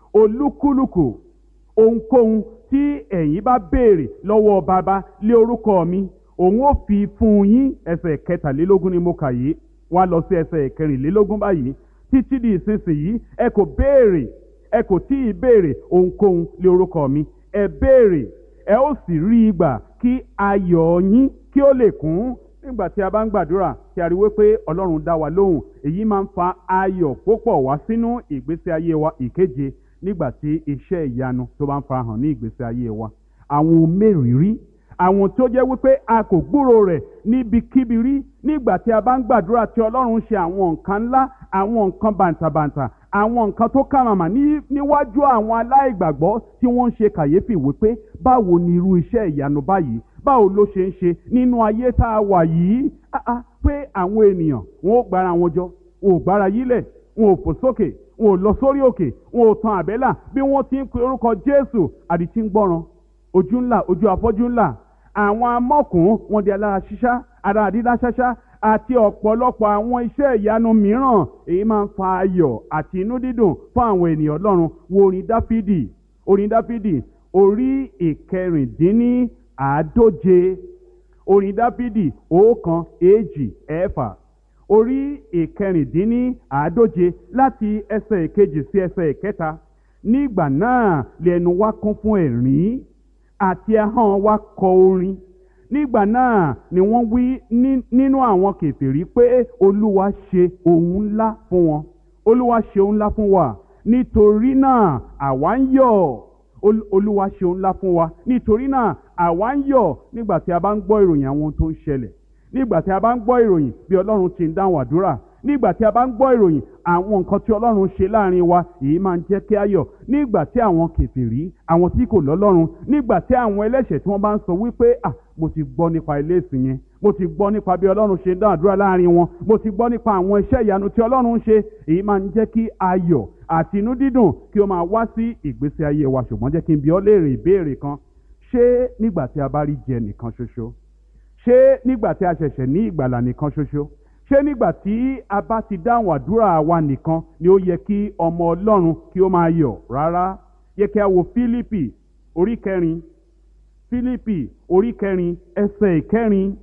olúkúlùkù ohunkóhun tí ẹ̀yin bá béèrè lọ́wọ́ bàbá lé orúkọ mi, òun ó fi fún yín. Ẹsẹ̀ kẹtàlélógún ni mo kà yìí, wá lọ sí ẹsẹ̀ ìkẹrìnlélógún báyìí. Títí di ìsinsìnyí ẹ kò béèrè ẹ kò tí ì béèrè ohunkóhun lé orúkọ mi. Ẹ béèrè ẹ ó sì rí i gbà kí ayọ̀ yín kí ó lè kún. Nígbà tí a bá ń gbàdúrà tí a rí wípé Ọlọ́run dá wa lóhùn, èyí máa ń fa ayọ̀ púpọ̀ wá sínú ìgbésí ayé wa. Ìkeje, nígbà tí iṣẹ́ ìyanu tó bá ń farahàn ní ìgbésí ayé wa, àwọn ohun mérìírí, àwọn tó jẹ́ wípé a kò gbúrò rẹ̀ níbikíbi rí. Nígbà tí a bá ń gbàdúrà tí Ọlọ́run ṣe àwọn nǹkan ńlá, àwọn nǹkan bàǹtàbàǹtà, àwọn nǹkan tó kàmàmà ní níwájú àwọn aláìgbàgbọ́ tí wọ́n ń ṣe kàyéfì wípé báwo ni irú iṣẹ́ ìyanu báyìí báwo ló ṣe ń ṣe nínú ayé tá a wà yìí. Pé àwọn ènìyàn wọn ò gbára wọn jọ, wọn ò gbára yílẹ̀, wọn ò fò sókè, wọn ò lọ sórí òkè, wọn ò tan àbẹ́là. Bí wọ́n ti ń pe orúkọ Jésù, àdìtí ń gbọ́ràn, ojú ńlá, ojú afọ́jú ńlá, àwọn amọ́kùn wọn di alára ṣíṣá, ara àdídá ṣáṣá, àti ọ̀pọ̀lọpọ̀ àwọn iṣẹ́ ìyanu mìíràn. Èyí máa ń fa ayọ̀ àti inú dídùn fún àwọn ènìyàn Ọlọ́run. Wo orin Dáfídì orin Dáfídì orí ìkẹrìndínní àádóje. Orin Dáfídì ọ̀kan èjì ẹ̀fà orí ìkẹrìndínní àádóje láti ẹsẹ̀ ìkejì sí ẹsẹ̀ ìkẹta. Nígbà náà lẹ́nu wa kún fún ẹ̀rín àti ahọ́n wa kọ orin. Nígbà náà ni wọ́n wí nínú àwọn kèfèrí pé Olúwa ṣe ohun ńlá fún wọn. Olúwa ṣe ohun ńlá fún wa, nítorí náà àwa ń yọ̀. Olúwa ṣe ohun ńlá fún wa, nítorí náà àwa ń yọ̀. Nígbà tí a bá ń gbọ́ ìròyìn àwọn ohun tó ń ṣẹlẹ̀, nígbà tí a bá ń gbọ́ ìròyìn bí Ọlọ́run ti ń dáhùn àdúrà, nígbà tí a bá ń gbọ́ ìròyìn àwọn nǹkan tí Ọlọ́run ṣe láàrin wa, èyí máa ń jẹ́ kí a yọ̀. Nígbà tí àwọn kèfèrí, àwọn tí kò lọ́lọ́run, nígbà tí àwọn ẹlẹ́ṣẹ̀ tí wọ́n bá ń sọ wípé à mo ti gbọ́ nípa ilé ìsìn yẹn, mo ti gbọ́ nípa bí Ọlọ́run ṣe ń dá àdúrà láàrin wọn, mo ti gbọ́ nípa àwọn iṣẹ́ ìyanu tí Ọlọ́run ń ṣe, èyí máa ń jẹ́ kí ayọ̀ àti inú dídùn kí ó máa wá sí ìgbésí ayé wa. Ṣùgbọ́n jẹ́ kí n bi ọ́ léèrè ìbéèrè kan. Ṣé nígbà tí a bá rí jẹ nìkan ṣoṣo? Ṣé nígbà tí a ṣẹ̀ṣẹ̀ ní ìgbàlà nìkan ṣoṣo? Ṣé nígbà tí a bá ti dáhùn àdúrà wa nìkan ni ó yẹ kí ọmọ Ọlọ́run kí ó máa yọ̀? Rárá. Yẹ kí a wo Fílípì orí kẹrin Fílípì orí kẹrin ẹsẹ̀ ìkẹrin.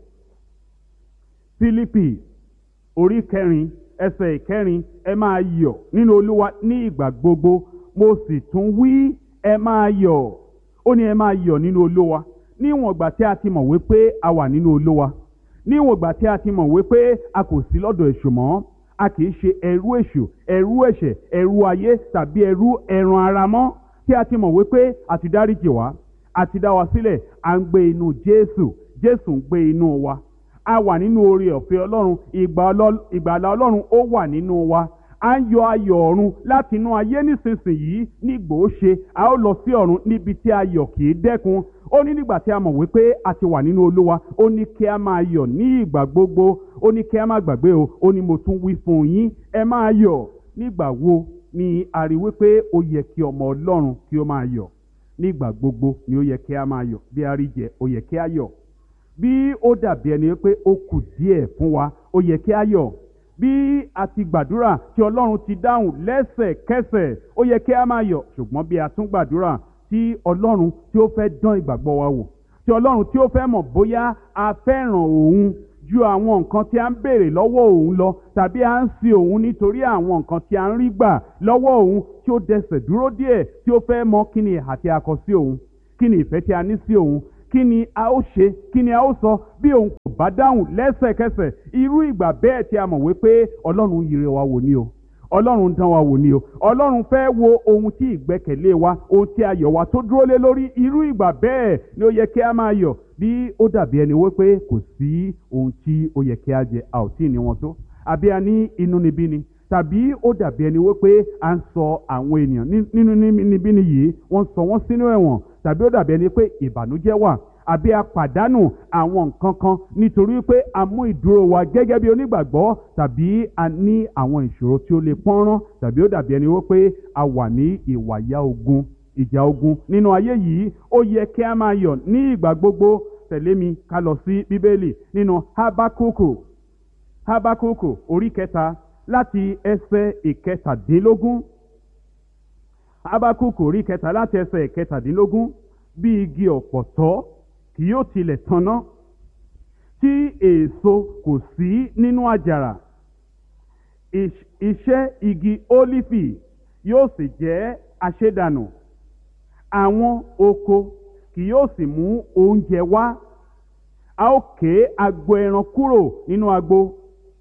Fílípì orí kẹrin ẹsẹ̀ ìkẹrin. Ẹ máa yọ̀ nínú Olúwa ní ìgbà gbogbo, mo sì tún wí ẹ máa yọ̀. Ó ní ẹ máa yọ̀ nínú Olúwa. Níwọ̀n ìgbà tí a ti mọ̀ wípé a wà nínú Olúwa, níwọ̀n ìgbà tí a ti mọ̀ wípé a kò sí lọ́dọ̀ èṣù mọ́, a kì í ṣe ẹrú èṣù, ẹrú ẹ̀ṣẹ̀, ẹrú ayé tàbí ẹrú ẹran ara mọ́, tí a ti mọ̀ wípé a ti dáríjì wá, a ti dá wa sílẹ̀, à ń gbé inú Jésù, Jésù ń gbé inú wa, a wà nínú oore ọ̀fẹ́ Ọlọ́run, ìgbàlà Ọlọ́run ó wà nínú wa. À ń yọ ayọ̀ ọ̀run láti inú ayé nísinsìnyí. Nígbò ó ṣe a ó lọ sí ọ̀run níbi tí ayọ̀ kì í dẹ́kun. Ó ní nígbà tí a mọ̀ wípé a ti wà nínú Olúwa, ó ní kí a máa yọ̀ ní ìgbà gbogbo. Ó ní kí a má gbàgbé o, ó ní mo tún wí fún yín ẹ máa yọ̀. Nígbà wo ni a rí wípé ó yẹ kí ọmọ Ọlọ́run kí ó máa yọ̀? Nígbà gbogbo ni ó yẹ kí a máa yọ̀. Bí a rí jẹ, ó yẹ kí a yọ̀. Bí ó dàbí ẹni pé ó kù díẹ̀ fún wa, ó yẹ kí a yọ̀. Bí a ti gbàdúrà tí Ọlọ́run ti dáhùn lẹ́sẹ̀kẹsẹ̀, ó yẹ kí a máa yọ̀. Ṣùgbọ́n bí a tún gbàdúrà tí Ọlọ́run tí ó fẹ́ dán ìgbàgbọ́ wa wò, tí Ọlọ́run tí ó fẹ́ mọ̀ bóyá a fẹ́ràn òun ju àwọn nǹkan tí a ń béèrè lọ́wọ́ òun lọ, tàbí a ń sin òun nítorí àwọn nǹkan tí a ń rí gbà lọ́wọ́ òun, tí ó dẹsẹ̀ dúró díẹ̀, tí ó fẹ́ mọ̀ kí ni ìhà tí a kọ sí òun, kí ni ìfẹ́ tí a ní sí òun, kí ni a ó ṣe, kí ni a ó sọ bí òun kò bá dáhùn lẹ́sẹ̀kẹsẹ̀. Irú ìgbà bẹ́ẹ̀ tí a mọ̀ wípé Ọlọ́run yire wa wò ni o, Ọlọ́run dán wa wò ni o, Ọlọ́run fẹ́ wo ohun tí ìgbẹ́kẹ̀lé wa, ohun tí ayọ̀ wa tó dúró lé lórí. Irú ìgbà bẹ́ẹ̀ ni ó yẹ kí a máa yọ̀. Bí ó dàbí ẹni wípé kò sí ohun tí ó yẹ kí a jẹ, a ò tí ì ní wọn tó, àbí a ní inúnibíni, tàbí ó dàbí ẹni wípé à ń sọ àwọn ènìyàn nínú inúnibíni yìí, wọ́n sọ wọ́n sínú ẹ̀wọ̀n, tàbí ó dàbí ẹni pé ìbànújẹ́ wà, àbí a pàdánù àwọn nǹkan kan nítorí pé a mú ìdúró wa gẹ́gẹ́ bí onígbàgbọ́, tàbí a ní àwọn ìṣòro tí ó lè pọ́nrán, tàbí ó dàbí ẹni wípé a wà ní ìwàyà ogun, ìjà ogun nínú ayé yìí. Ó yẹ kí a máa yọ̀ ní ìgbà gbogbo. Tẹ̀lé mi ká lọ sí Bíbélì nínú Hábákúkù, Hábákúkù orí kẹta láti ẹsẹ̀ ìkẹtàdínlógún. Hábákúkù orí kẹta láti ẹsẹ̀ ìkẹtàdínlógún. Bí igi ọ̀pọ̀tọ́ kì yóò tilẹ̀ tanná, tí èso kò sí nínú àjàrà, iṣẹ́ igi ólífì yóò sì jẹ́ àṣedànù. Àwọn oko kì yóò sì mú oúnjẹ wá. A ó ké agbo ẹran kúrò nínú agbo,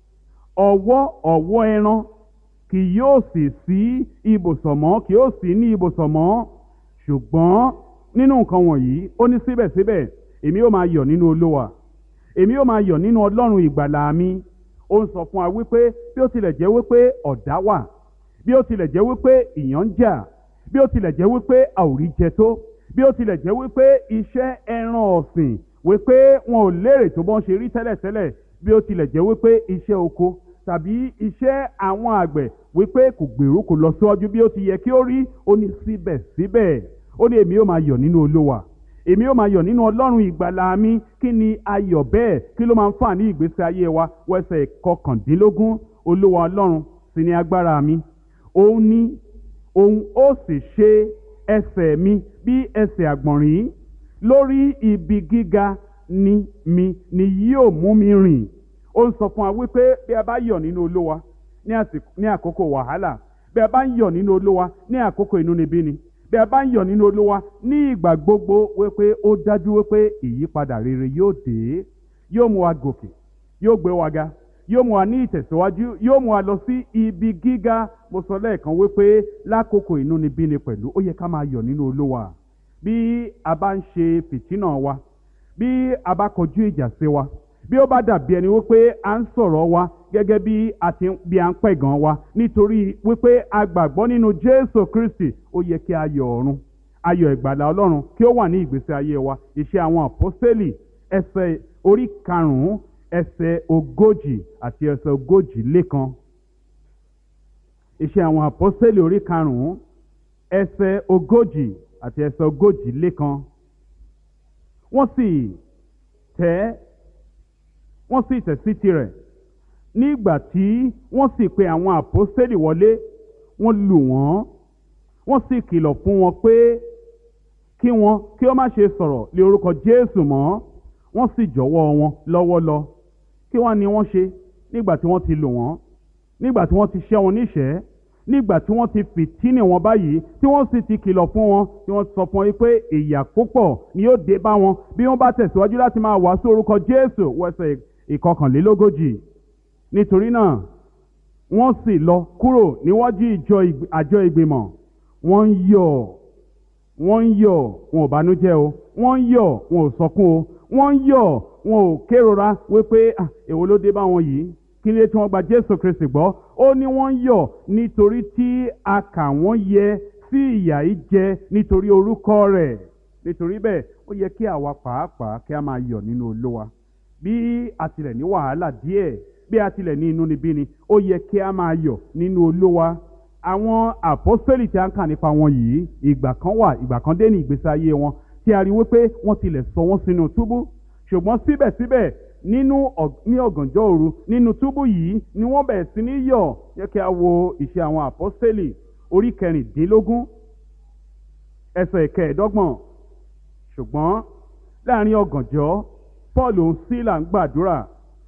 ọ̀wọ́ ọ̀wọ́ ẹran kì yóò sì sí ibùsọ̀ mọ́, kì yóò sí ní ibùsọ̀ mọ́. Ṣùgbọ́n nínú nǹkan wọ̀nyí ó ní síbẹ̀síbẹ̀ èmi ó máa yọ̀ nínú Olúwa, èmi ó máa yọ̀ nínú Ọlọ́run ìgbàlà mi. Ó ń sọ fún wa wípé bí ó tilẹ̀ jẹ́ wípé ọ̀dá wà, bí ó tilẹ̀ jẹ́ wípé ìyàn ń jà, bí ó tilẹ̀ jẹ́ wípé a ò rí jẹ tó, bí ó tilẹ̀ jẹ́ wípé iṣẹ́ ẹran ọ̀sìn wípé wọn ò lérè tó bọ́n ṣe rí tẹ́lẹ̀tẹ́lẹ̀, bí ó tilẹ̀ jẹ́ wípé iṣẹ́ oko tàbí iṣẹ́ àwọn àgbẹ̀ wípé kò gbèrú kò lọ síwájú bí ó ti yẹ kí ó rí, ó ní síbẹ̀síbẹ̀ ó ní èmi ó máa yọ̀ nínú Olúwa, èmi ó máa yọ̀ nínú Ọlọ́run ìgbàlà mi. Kí ni ayọ̀ bẹ́ẹ̀? Kí ló máa ń fà ní ìgbésí ayé wa? Wẹ́sẹ̀ kọkàndínlógún. Olúwa Ọlọ́run sì ni agbára mi, òun ni òun ó sì ṣe ẹsẹ̀ mi bí ẹsẹ̀ àgbọ̀nrín, lórí ibi gíga ni mi ni yóò mú mi rìn. Ó ń sọ fún wa wípé bí a bá yọ̀ nínú Olúwa ní àkókò wàhálà, bí a bá ń yọ̀ nínú Olúwa ní àkókò inúnibíni, bí a bá ń yọ̀ nínú Olúwa ní ìgbà gbogbo, wípé ó dájú wípé ìyípadà rere yóò dé, yóò mú wa gòkè, yóò gbé wa ga, yóò mú wa ní ìtẹ̀síwájú, yóò mú wa lọ sí ibi gíga. Mo sọ lẹ́ẹ̀kan wípé lákòókò inúnibíni pẹ̀lú ó yẹ ká máa yọ̀ nínú Olúwa. Bí a bá ń ṣe fìtínà wa, bí a bá kọjú ìjà sí wa, bí ó bá dàbí ẹni wípé à ń sọ̀rọ̀ wa gẹ́gẹ́ bí a ti bí a ń pẹ̀gàn wa nítorí wípé a gbàgbọ́ nínú Jésù Kristi, ó yẹ kí ayọ̀ ọ̀run, ayọ̀ ìgbàlà Ọlọ́run kí ó wà ní ìgbésí ayé wa. Iṣẹ́ àwọn àpọ́sítélì ẹsẹ̀ orí karùn-ún ẹsẹ̀ ogójì àti ẹsẹ̀ ogójì lékan. Iṣẹ́ àwọn àpọ́sítélì orí karùn-ún ẹsẹ̀ ogójì àti ẹsẹ̀ ogójì lékan. Wọ́n sì tẹ́ wọ́n sì tẹ̀ sí tirẹ̀. Nígbà tí wọ́n sì pe àwọn àpọ́sítélì wọlé, wọ́n lù wọ́n, wọ́n sì kìlọ̀ fún wọn pé kí wọn kí ó má ṣe sọ̀rọ̀ lé orúkọ Jésù mọ́. Wọ́n sì jọ̀wọ́ wọn lọ́wọ́ lọ. Kí wọ́n ní wọ́n ṣe nígbà tí wọ́n ti lù wọ́n, nígbà tí wọ́n ti ṣẹ́ wọn níṣẹ́, nígbà tí wọ́n ti fìtínì wọn báyìí, tí wọ́n sì ti kìlọ̀ fún wọn, tí wọ́n sọ fún wọn pé ìyà púpọ̀ ni yóò dé bá wọn bí wọ́n bá tẹ̀síwájú láti máa wàásù orúkọ Jésù. Wẹ́sẹ̀ ìkọkànlélógójì. Nítorí náà wọ́n sì lọ kúrò níwájú ìjọ àjọ ìgbìmọ̀, wọ́n ń yọ̀, wọ́n ń yọ̀, wọn ò bànújẹ́ o, wọ́n ń yọ̀, wọn ò sọkún o, wọ́n ń yọ̀, wọn ò kérora wípé ah èwo ló dé bá wọn yìí, kí ni tí wọ́n gba Jésù Kristi gbọ́. Ó ní wọ́n ń yọ̀ nítorí tí a kà wọ́n yẹ sí ìyà yìí jẹ nítorí orúkọ rẹ̀. Nítorí bẹ́ẹ̀ ó yẹ kí àwa pàápàá kí a máa yọ̀ nínú Olúwa. Bí a tilẹ̀ ní wàhálà díẹ̀, bí a tilẹ̀ ní inúnibíni, ó yẹ kí a máa yọ̀ nínú Olúwa. Àwọn àpọ́sítélì tí a ń kà nípa wọn yìí, ìgbà kan wà, ìgbà kan dé ní ìgbésí ayé wọn tí a rí wípé wọ́n tilẹ̀ sọ wọ́n sínú túbú. Ṣùgbọ́n síbẹ̀síbẹ̀ nínú ní ọ̀gànjọ́ òru nínú túbú yìí ni wọ́n bẹ̀rẹ̀ sí ní yọ̀. Yẹ kí a wo Iṣẹ́ àwọn àpọ́sítélì orí kẹrìndínlógún ẹsẹ̀ ìkẹẹ̀ẹ́dọ́gbọ̀n. Ṣùgbọ́n láàrin ọ̀gànjọ́ Paul òun Sílà ń gbàdúrà,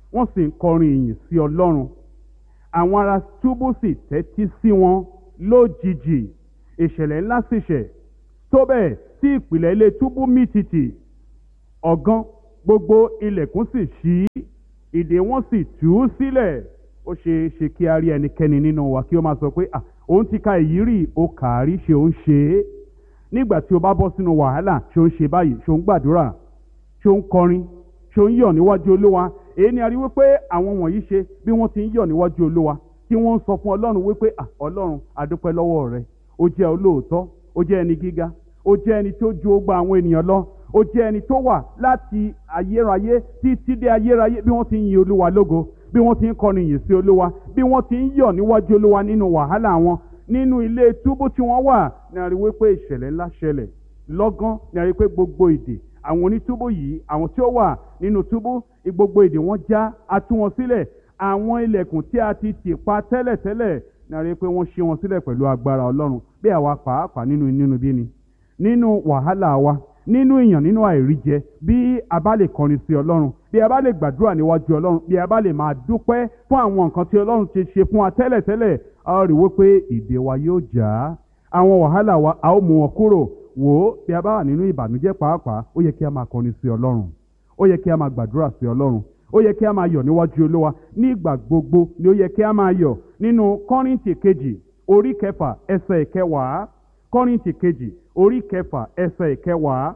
wọ́n sì ń kọrin ìyìn sí Ọlọ́run. Àwọn ará túbú sì tẹ́tí sí wọn. Lójijì ìṣẹ̀lẹ̀ ńlá sì ṣẹ̀, tó bẹ́ẹ̀ tí ìpìlẹ̀ ilé túbú mì tìtì. Ọ̀gán gbogbo ilẹ̀kùn sì ṣí, ìdè wọn sì tú sílẹ̀. Ó ṣe é ṣe kí a rí ẹnikẹ́ni nínú wa kí ó máa sọ pé à òun ti ka èyí rí, ó kà á rí, ṣé ó ń ṣe é. Nígbà tí o bá bọ́ sínú wàhálà, ṣé ó ń ṣe báyìí, ṣé ó ń gbàdúrà, ṣé ó ń kọrin, ṣé ó ń yọ̀ níwájú Olúwa. Èyí ni a rí wípé àwọn wọ̀nyí ṣe bí wọ́n ti ń yọ̀ níwájú Olúwa, tí wọ́n ń sọ fún Ọlọ́run wípé à Ọlọ́run a dúpẹ́ lọ́wọ́ rẹ, ó jẹ́ olóòótọ́, ó jẹ́ ẹni gíga, ó jẹ́ ẹni tó ju ogba àwọn ènìyàn lọ, ó jẹ́ ẹni tó wà láti ayérayé títí dé ayérayé. Bí wọ́n ti ń yin Olúwa lógo, bí wọ́n ti ń kọrin ìyìn sí Olúwa, bí wọ́n ti ń yọ̀ níwájú Olúwa nínú wàhálà wọn, nínú ilé túbú tí wọ́n wà, ní a rí wípé ìṣẹ̀lẹ̀ ńlá ṣẹlẹ̀. Lọ́gán ní a rí pé gbogbo ìdè àwọn onítúbú yìí, àwọn tí ó wà nínú túbú, gbogbo ìdè wọn já, a tú wọn sílẹ̀. Àwọn ilẹ̀kùn tí a ti tì pa tẹ́lẹ̀tẹ́lẹ̀, ní a rí pé wọ́n ṣí wọn sílẹ̀ pẹ̀lú agbára Ọlọ́run. Bí àwa pàápàá nínú nínú bí ni nínú wàhálà wa, nínú ìyàn, nínú àìríjẹ, bí a bá lè kọrin sí Ọlọ́run, bí a bá lè gbàdúrà níwájú Ọlọ́run, bí a bá lè máa dúpẹ́ fún àwọn nǹkan tí Ọlọ́run ti ṣe fún wa tẹ́lẹ̀tẹ́lẹ̀, a ó rí wípé ìdè wa yóò já, àwọn wàhálà wa a ó mú wọn kúrò. Wò ó, bí a bá wà nínú ìbànújẹ́ pàápàá, ó yẹ kí a máa kọrin sí Ọlọ́run, ó yẹ kí a máa gbàdúrà sí Ọlọ́run, ó yẹ kí a máa yọ̀ níwájú Olúwa. Nígbà gbogbo ni ó yẹ kí a máa yọ̀. Nínú Kọ́ríńtì kejì orí kẹfà ẹsẹ̀ ìkẹwàá, Kọ́ríńtì kejì orí kẹfà ẹsẹ̀ ìkẹwàá,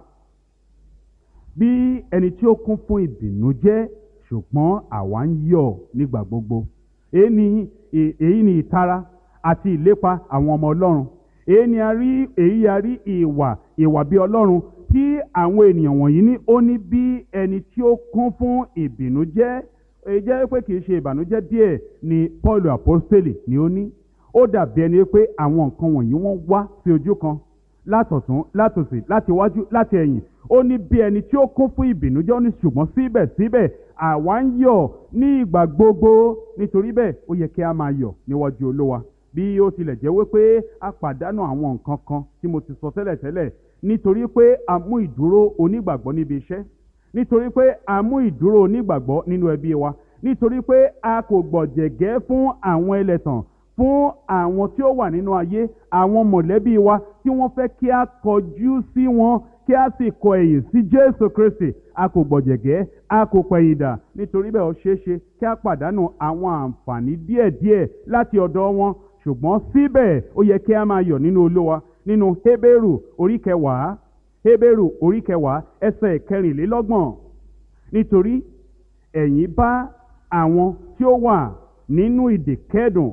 bí ẹni tí ó kún fún ìbìnújẹ́, ṣùgbọ́n àwa ń yọ̀ nígbà gbogbo. Èyí ni èyí ni ìtara àti ìlépa àwọn ọmọ Ọlọ́run. Èyí ni a rí èyí a rí ìwà ìwà bí Ọlọ́run tí àwọn ènìyàn wọ̀nyí ní. Ó ní bí ẹni tí ó kún fún ìbìnújẹ́. Èyí jẹ́ pé kì í ṣe ìbànújẹ́ díẹ̀ ni Paul apostoli ni ó ní. Ó dàbí ẹni pé àwọn nǹkan wọ̀nyí wọ́n wá sí ojú kan, látọ̀tún, látòsì, láti iwájú, láti ẹ̀yìn. Ó ní bí ẹni tí ó kún fún ìbìnújẹ́, ó ní ṣùgbọ́n síbẹ̀síbẹ̀ àwa ń yọ̀ ní ìgbà gbogbo. Nítorí bẹ́ẹ̀ ó yẹ kí a máa yọ̀ níwájú Olúwa. Bí ó tilẹ̀ jẹ́ wípé a pàdánù àwọn nǹkan kan tí mo ti sọ tẹ́lẹ̀tẹ́lẹ̀, nítorí pé a mú ìdúró onígbàgbọ́ níbi iṣẹ́, nítorí pé a mú ìdúró onígbàgbọ́ nínú ẹbí wa, nítorí pé a kò gbọ̀jẹ̀gẹ́ fún àwọn ẹlẹ́tàn, fún àwọn tí ó wà nínú ayé, àwọn mọ̀lẹ́bí wa tí wọ́n fẹ́ kí a kọjú sí wọn, kí a sì kọ ẹ̀yìn sí Jésù Kristi. A kò gbọ̀jẹ̀gẹ́, a kò pẹ̀yìndà. Nítorí bẹ́ẹ̀ ó ṣeé ṣe kí a pàdánù àwọn àǹfààní díẹ̀díẹ̀ láti ọ̀dọ̀ wọn, ṣùgbọ́n síbẹ̀ ó yẹ kí a máa yọ̀ nínú Olúwa. Nínú Hébérù orí kẹwàá, Hébérù orí kẹwàá ẹsẹ̀ kẹrìnlélọ́gbọ̀n, nítorí ẹ̀yin bá àwọn tí ó wà nínú ìdè kẹ́dùn,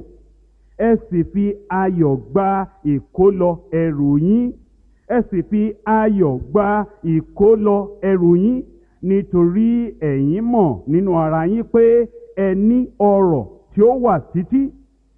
ẹ sì fi ayọ̀ gba ìkólọ ẹrù yín, ẹ sì fi ayọ̀ gba ìkólọ ẹrù yín, nítorí ẹ̀yin mọ̀ nínú ara yín pé ẹ ní ọrọ̀ tí ó wà títí,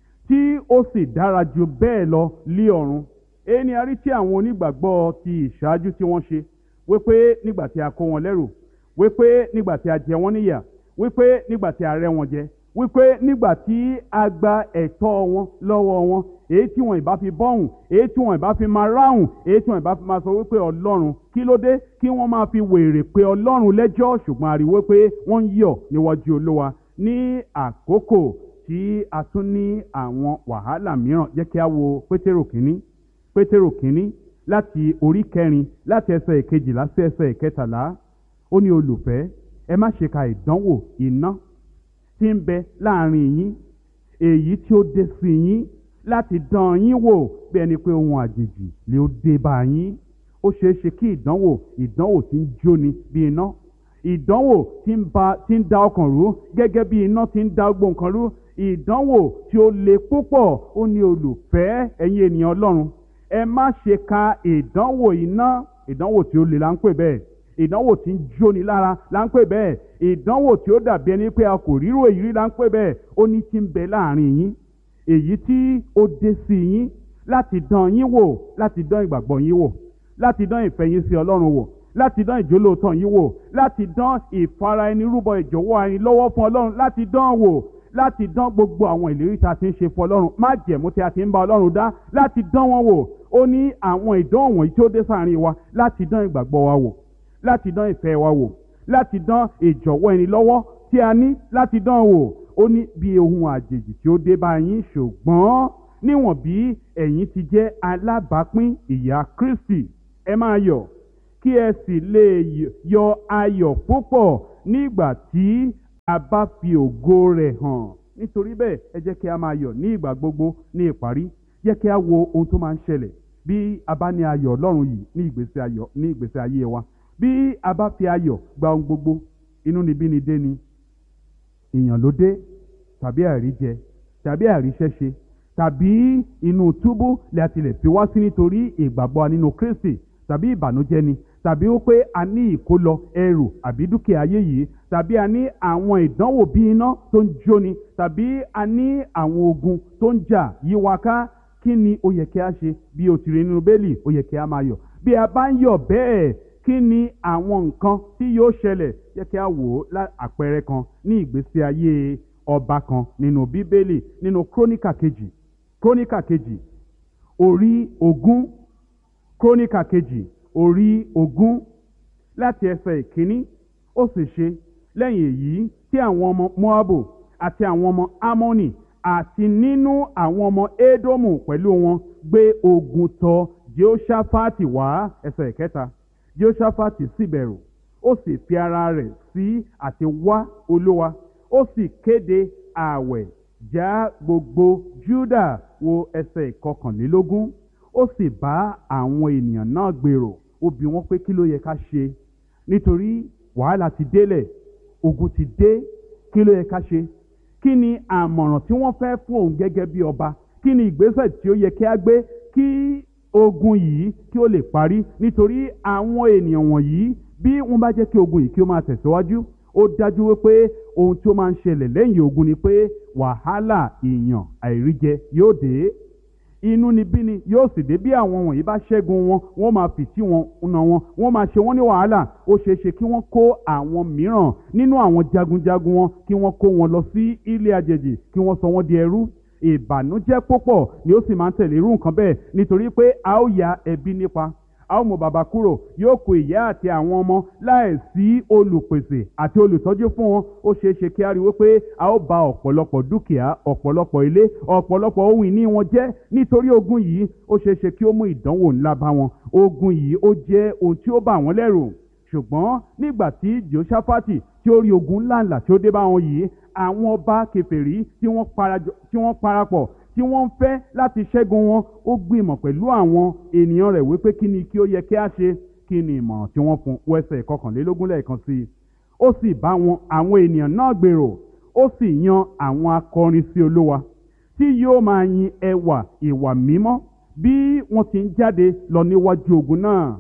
tí ó sì dára jù bẹ́ẹ̀ lọ lí ọ̀run. Èyí ni a rí tí àwọn onígbàgbọ́ ti ìṣáájú tí wọ́n ṣe, wípé nígbà tí a kó wọn lẹ́rù, wípé nígbà tí a jẹ wọ́n níyà, wípé nígbà tí a rẹ́ wọn jẹ, wípé nígbà tí a gba ẹ̀tọ́ wọn lọ́wọ́ wọn, èyí tí wọn ìbá fi bọ́hùn, èyí tí wọn ìbá fi máa ráhùn, èyí tí wọn ìbá fi máa sọ wípé Ọlọ́run kí ló dé, kí wọ́n máa fi wèrè pé Ọlọ́run lẹ́jọ́, ṣùgbọ́n a rí wípé wọ́n ń yọ̀ níwájú Olúwa. Ní àkókò tí a tún ní àwọn wàhálà mìíràn, jẹ́ kí a wo Pétérù kínní, Pétérù kínní láti orí kẹrin, láti ẹsẹ̀ ìkejìlá sí ẹsẹ̀ ìkẹtàlá. Ó ní, olùfẹ́, ẹ má ṣe ka ìdánwò iná tí ń bẹ láàrin yín, èyí tí ó dé sí yín láti dán yín wò bí ẹni pé ohun àjèjì lè ó dé bá yín. Ó ṣeé ṣe kí ìdánwò ìdánwò tí ń jóni bí iná, ìdánwò tí ń ba tí ń da ọkàn rú gẹ́gẹ́ bí iná tí ń da gbogbo nǹkan rú, ìdánwò tí ó le púpọ̀. Ó ní, olùfẹ́, ẹ̀yin ènìyàn Ọlọ́run, ẹ má ṣe ka ìdánwò iná. Ìdánwò tí ó le là ń pè bẹ́ẹ̀, ìdánwò tí ń jóni lára là ń pè bẹ́ẹ̀, ìdánwò tí ó dàbí ẹni pé a kò ríro èyí rí là ń pè bẹ́ẹ̀. Ó ní tí ń bẹ láàrin yín, èyí tí ó dé sí yín láti dán yín wò, láti dán ìgbàgbọ́ yín wò, láti dán ìfẹ́ yín sí Ọlọ́run wò, láti dán ìjólóòtọ́ yín wò, láti dán ìfara ẹni rúbọ ìjọ̀wọ́ ẹni lọ́wọ́ fún Ọlọ́run, láti dán wò, láti dán gbogbo àwọn ìlérí tí a ti ń ṣe fún Ọlọ́run, májẹ̀mú tí a ti ń bá Ọlọ́run dá, láti dán wọn wò. Ó ní àwọn ìdánwò wọ̀nyí tí ó dé sáàrin wa, láti dán ìgbàgbọ́ wa wò, láti dán ìfẹ́ wa wò, láti dán ìjọ̀wọ́ ẹni lọ́wọ́ tí a ní láti dán wò. Ó ní bí ohun àjèjì tí ó dé bá yín, ṣùgbọ́n níwọ̀n bí ẹ̀yin ti jẹ́ alábàápín ìyà Kristi, ẹ máa yọ̀ kí ẹ sì lè yọ ayọ̀ púpọ̀ nígbà tí a bá fi ògo rẹ̀ hàn. Nítorí bẹ́ẹ̀, ẹ jẹ́ kí a máa yọ̀ ní ìgbà gbogbo. Ní ìparí, jẹ́ kí a wo ohun tó máa ń ṣẹlẹ̀ bí a bá ní ayọ̀ Ọlọ́run yìí ní ìgbésí ayọ̀ ní ìgbésí ayé wa. Bí a bá fi ayọ̀ gba ohun gbogbo, inúnibíni dé ni, ìyàn ló dé, tàbí àìríjẹ, tàbí àìríṣẹ́ṣe, tàbí inú túbú lè tilẹ̀ fi wá sí nítorí ìgbàgbọ́ nínú Kristi, tàbí ìbànújẹ́ ni, tàbí ó pé a ní ìkólọ ẹrù àbí dúkìá ayé yìí, tàbí a ní àwọn ìdánwò bí iná tó ń jóni, tàbí a ní àwọn ogun tó ń jà yí wa ká. Kí ni ó yẹ kí a ṣe? Bí o ti rí nínú Bíbélì, ó yẹ kí a máa yọ̀. Bí a bá ń yọ̀ bẹ́ẹ̀, kí ni àwọn nǹkan tí yóò ṣẹlẹ̀? Jẹ́ kí a wò ó àpẹẹrẹ kan ní ìgbésí ayé ọba kan nínú Bíbélì, nínú Króníkà kejì Króníkà kejì orí ogún Króníkà kejì orí ogún láti ẹsẹ̀ ìkíní. Ó sì ṣe lẹ́yìn èyí tí àwọn ọmọ Móábù àti àwọn ọmọ Ámónì àti nínú àwọn ọmọ Édómù pẹ̀lú wọn gbé ogun tọ̀ Jehoṣafati wá. Ẹsẹ̀ ìkẹta. Jehoṣafati sì bẹ̀rù, ó sì fi ara rẹ̀ sí àti wá Olúwa, ó sì kéde ààwẹ̀ já gbogbo Júdà. Wo ẹsẹ̀ ìkọkànlélógún. Ó sì bá àwọn ènìyàn náà gbèrò, ó bi wọ́n pé kí ló yẹ ká ṣe, nítorí wàhálà ti délẹ̀, ogun ti dé, kí ló yẹ ká ṣe? Kí ni àmọ̀ràn tí wọ́n fẹ́ fún òun gẹ́gẹ́ bí ọba? Kí ni ìgbésẹ̀ tí ó yẹ kí a gbé kí ogun yìí kí ó lè parí? Nítorí àwọn ènìyàn wọ̀nyí, bí wọ́n bá jẹ́ kí ogun yìí kí ó máa tẹ̀síwájú, ó dájú wípé ohun tí ó máa ń ṣẹlẹ̀ lẹ́yìn ogun ni pé wàhálà, ìyàn, àìríjẹ yóò dé, inúnibíni yóò sì dé. Bí àwọn wọ̀nyí bá ṣẹ́gun wọn, wọ́n máa fìtí wọn na wọn, wọ́n máa ṣe wọ́n ní wàhálà. Ó ṣeé ṣe kí wọ́n kó àwọn mìíràn nínú àwọn jagunjagun wọn, kí wọ́n kó wọn lọ sí ilé àjèjì, kí wọ́n sọ wọ́n di ẹrú. Ìbànújẹ́ púpọ̀ ni ó sì máa ń tẹ̀lé irú nǹkan bẹ́ẹ̀, nítorí pé a ó ya ẹbí nípa, a ó mú bàbá kúrò, yóò kó ìyá àti àwọn ọmọ láì sí olùpèsè àti olùtọ́jú fún wọn. Ó ṣeé ṣe kí a rí wípé a ó bà ọ̀pọ̀lọpọ̀ dúkìá, ọ̀pọ̀lọpọ̀ ilé, ọ̀pọ̀lọpọ̀ ohun ìní wọn jẹ́ nítorí ogun yìí. Ó ṣeé ṣe kí ó mú ìdánwò ńlá bá wọn. Ogun yìí ó jẹ́ ohun tí ó bà wọ́n lẹ́rù. Ṣùgbọ́n nígbà tí Jehoṣafati tí ó rí ogun ńláńlá tí ó dé bá wọn yìí, àwọn ọba kèfèrí tí wọ́n parapọ̀ tí wọ́n ń fẹ́ láti ṣẹ́gun wọn, ó gbìmọ̀ pẹ̀lú àwọn ènìyàn rẹ̀ wípé kí ni kí ó yẹ kí a ṣe. Kí ni ìmọ̀ràn tí wọ́n fún? Wẹsẹ̀ kọkànlélógún lẹ́ẹ̀kan sí i. Ó sì bá wọn àwọn ènìyàn náà gbèrò, ó sì yan àwọn akọrin sí Olúwa tí yóò máa yin ẹwà ìwà mímọ́ bí wọ́n ti ń jáde lọ níwájú ogun náà,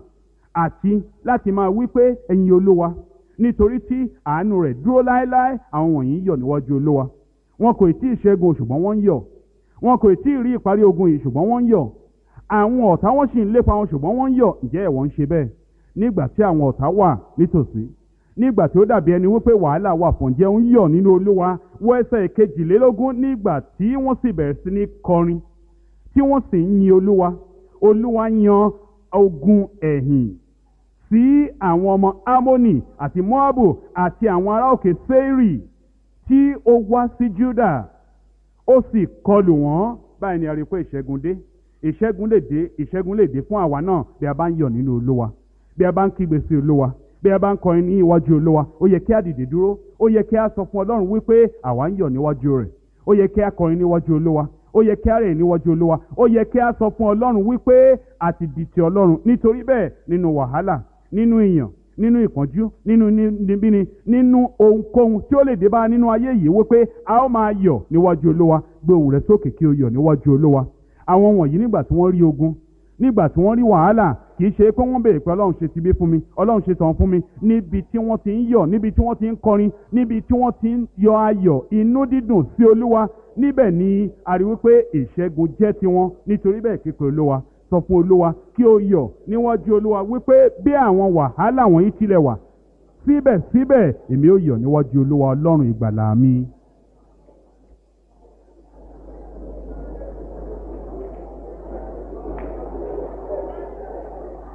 àti láti máa wí pé ẹ̀yin Olúwa, nítorí tí àánú rẹ̀ dúró láéláé. Àwọn wọ̀nyí yọ̀ níwájú Olúwa. Wọn kò tí ì ṣẹ́gun, ṣùgbọ́n wọ́n ń yọ̀. Wọn kò tí ì rí ìparí ogun yìí, ṣùgbọ́n wọ́n ń yọ̀. Àwọn ọ̀tá wọn sì ń lépa wọn, ṣùgbọ́n wọ́n ń yọ̀. Ǹjẹ́ ẹ̀wọ̀n ń ṣe bẹ́ẹ̀? Nígbà tí àwọn ọ̀tá wà nítòsí, nígbà tí ó dàbí ẹni wípé wàhálà wà fún, ǹjẹ́ ń yọ̀ nínú Olúwa? Wọ ẹsẹ̀ kejìlélógún. Nígbà tí wọ́n sì bẹ̀rẹ̀ sí ní kọrin, tí wọ́n sì ń yin Olúwa, Olúwa yan ogun ẹ̀yìn sí àwọn ọmọ Ámónì àti Móábù àti àwọn ará òkè Séírì tí ó wá sí Júdà, ó sì kọlù wọ́n. Báyìí ni a rí pé ìṣẹ́gun dé. Ìṣẹ́gun lè dé, ìṣẹ́gun lè dé fún àwa náà bí a bá ń yọ̀ nínú Olúwa, bí a bá ń kígbe sí Olúwa, bí a bá ń kọrin ní iwájú Olúwa. Ó yẹ kí a dìde dúró, ó yẹ kí a sọ fún Ọlọ́run wípé àwa ń yọ̀ níwájú rẹ̀. Ó yẹ kí a kọrin níwájú Olúwa, ó yẹ kí a rẹ̀ níwájú Olúwa, ó yẹ kí a sọ fún Ọlọ́run wípé a ti di ti Ọlọ́run. Nítorí bẹ́ẹ̀, nínú wàhálà, nínú ìyàn, nínú ìpọ́njú, nínú níbíni, nínú ohunkóhun tí ó lè dé bá nínú ayé yìí, wípé a ó máa yọ̀ níwájú Olúwa. Gbé ohùn rẹ sókè kí o yọ̀ níwájú Olúwa. Àwọn wọ̀nyí nígbà tí wọ́n rí ogun, nígbà tí wọ́n rí wàhálà, kì í ṣe pé wọ́n béèrè pé Ọlọ́run ṣe tibí fún mi, Ọlọ́run ṣe tọ̀hún fún mi. Níbi tí wọ́n ti ń yọ̀, níbi tí wọ́n ti ń kọrin, níbi tí wọ́n ti ń yọ ayọ̀ inú dídùn sí Olúwa, níbẹ̀ ni a rí wípé ìṣẹ́gun jẹ́ tiwọn. Nítorí bẹ́ẹ̀, képe Olúwa, sọ fún Olúwa kí o yọ̀ níwájú Olúwa wípé bí àwọn wàhálà wọ̀nyí tilẹ̀ wà, síbẹ̀síbẹ̀ èmi ó yọ̀ níwájú Olúwa Ọlọ́run ìgbàlà mi.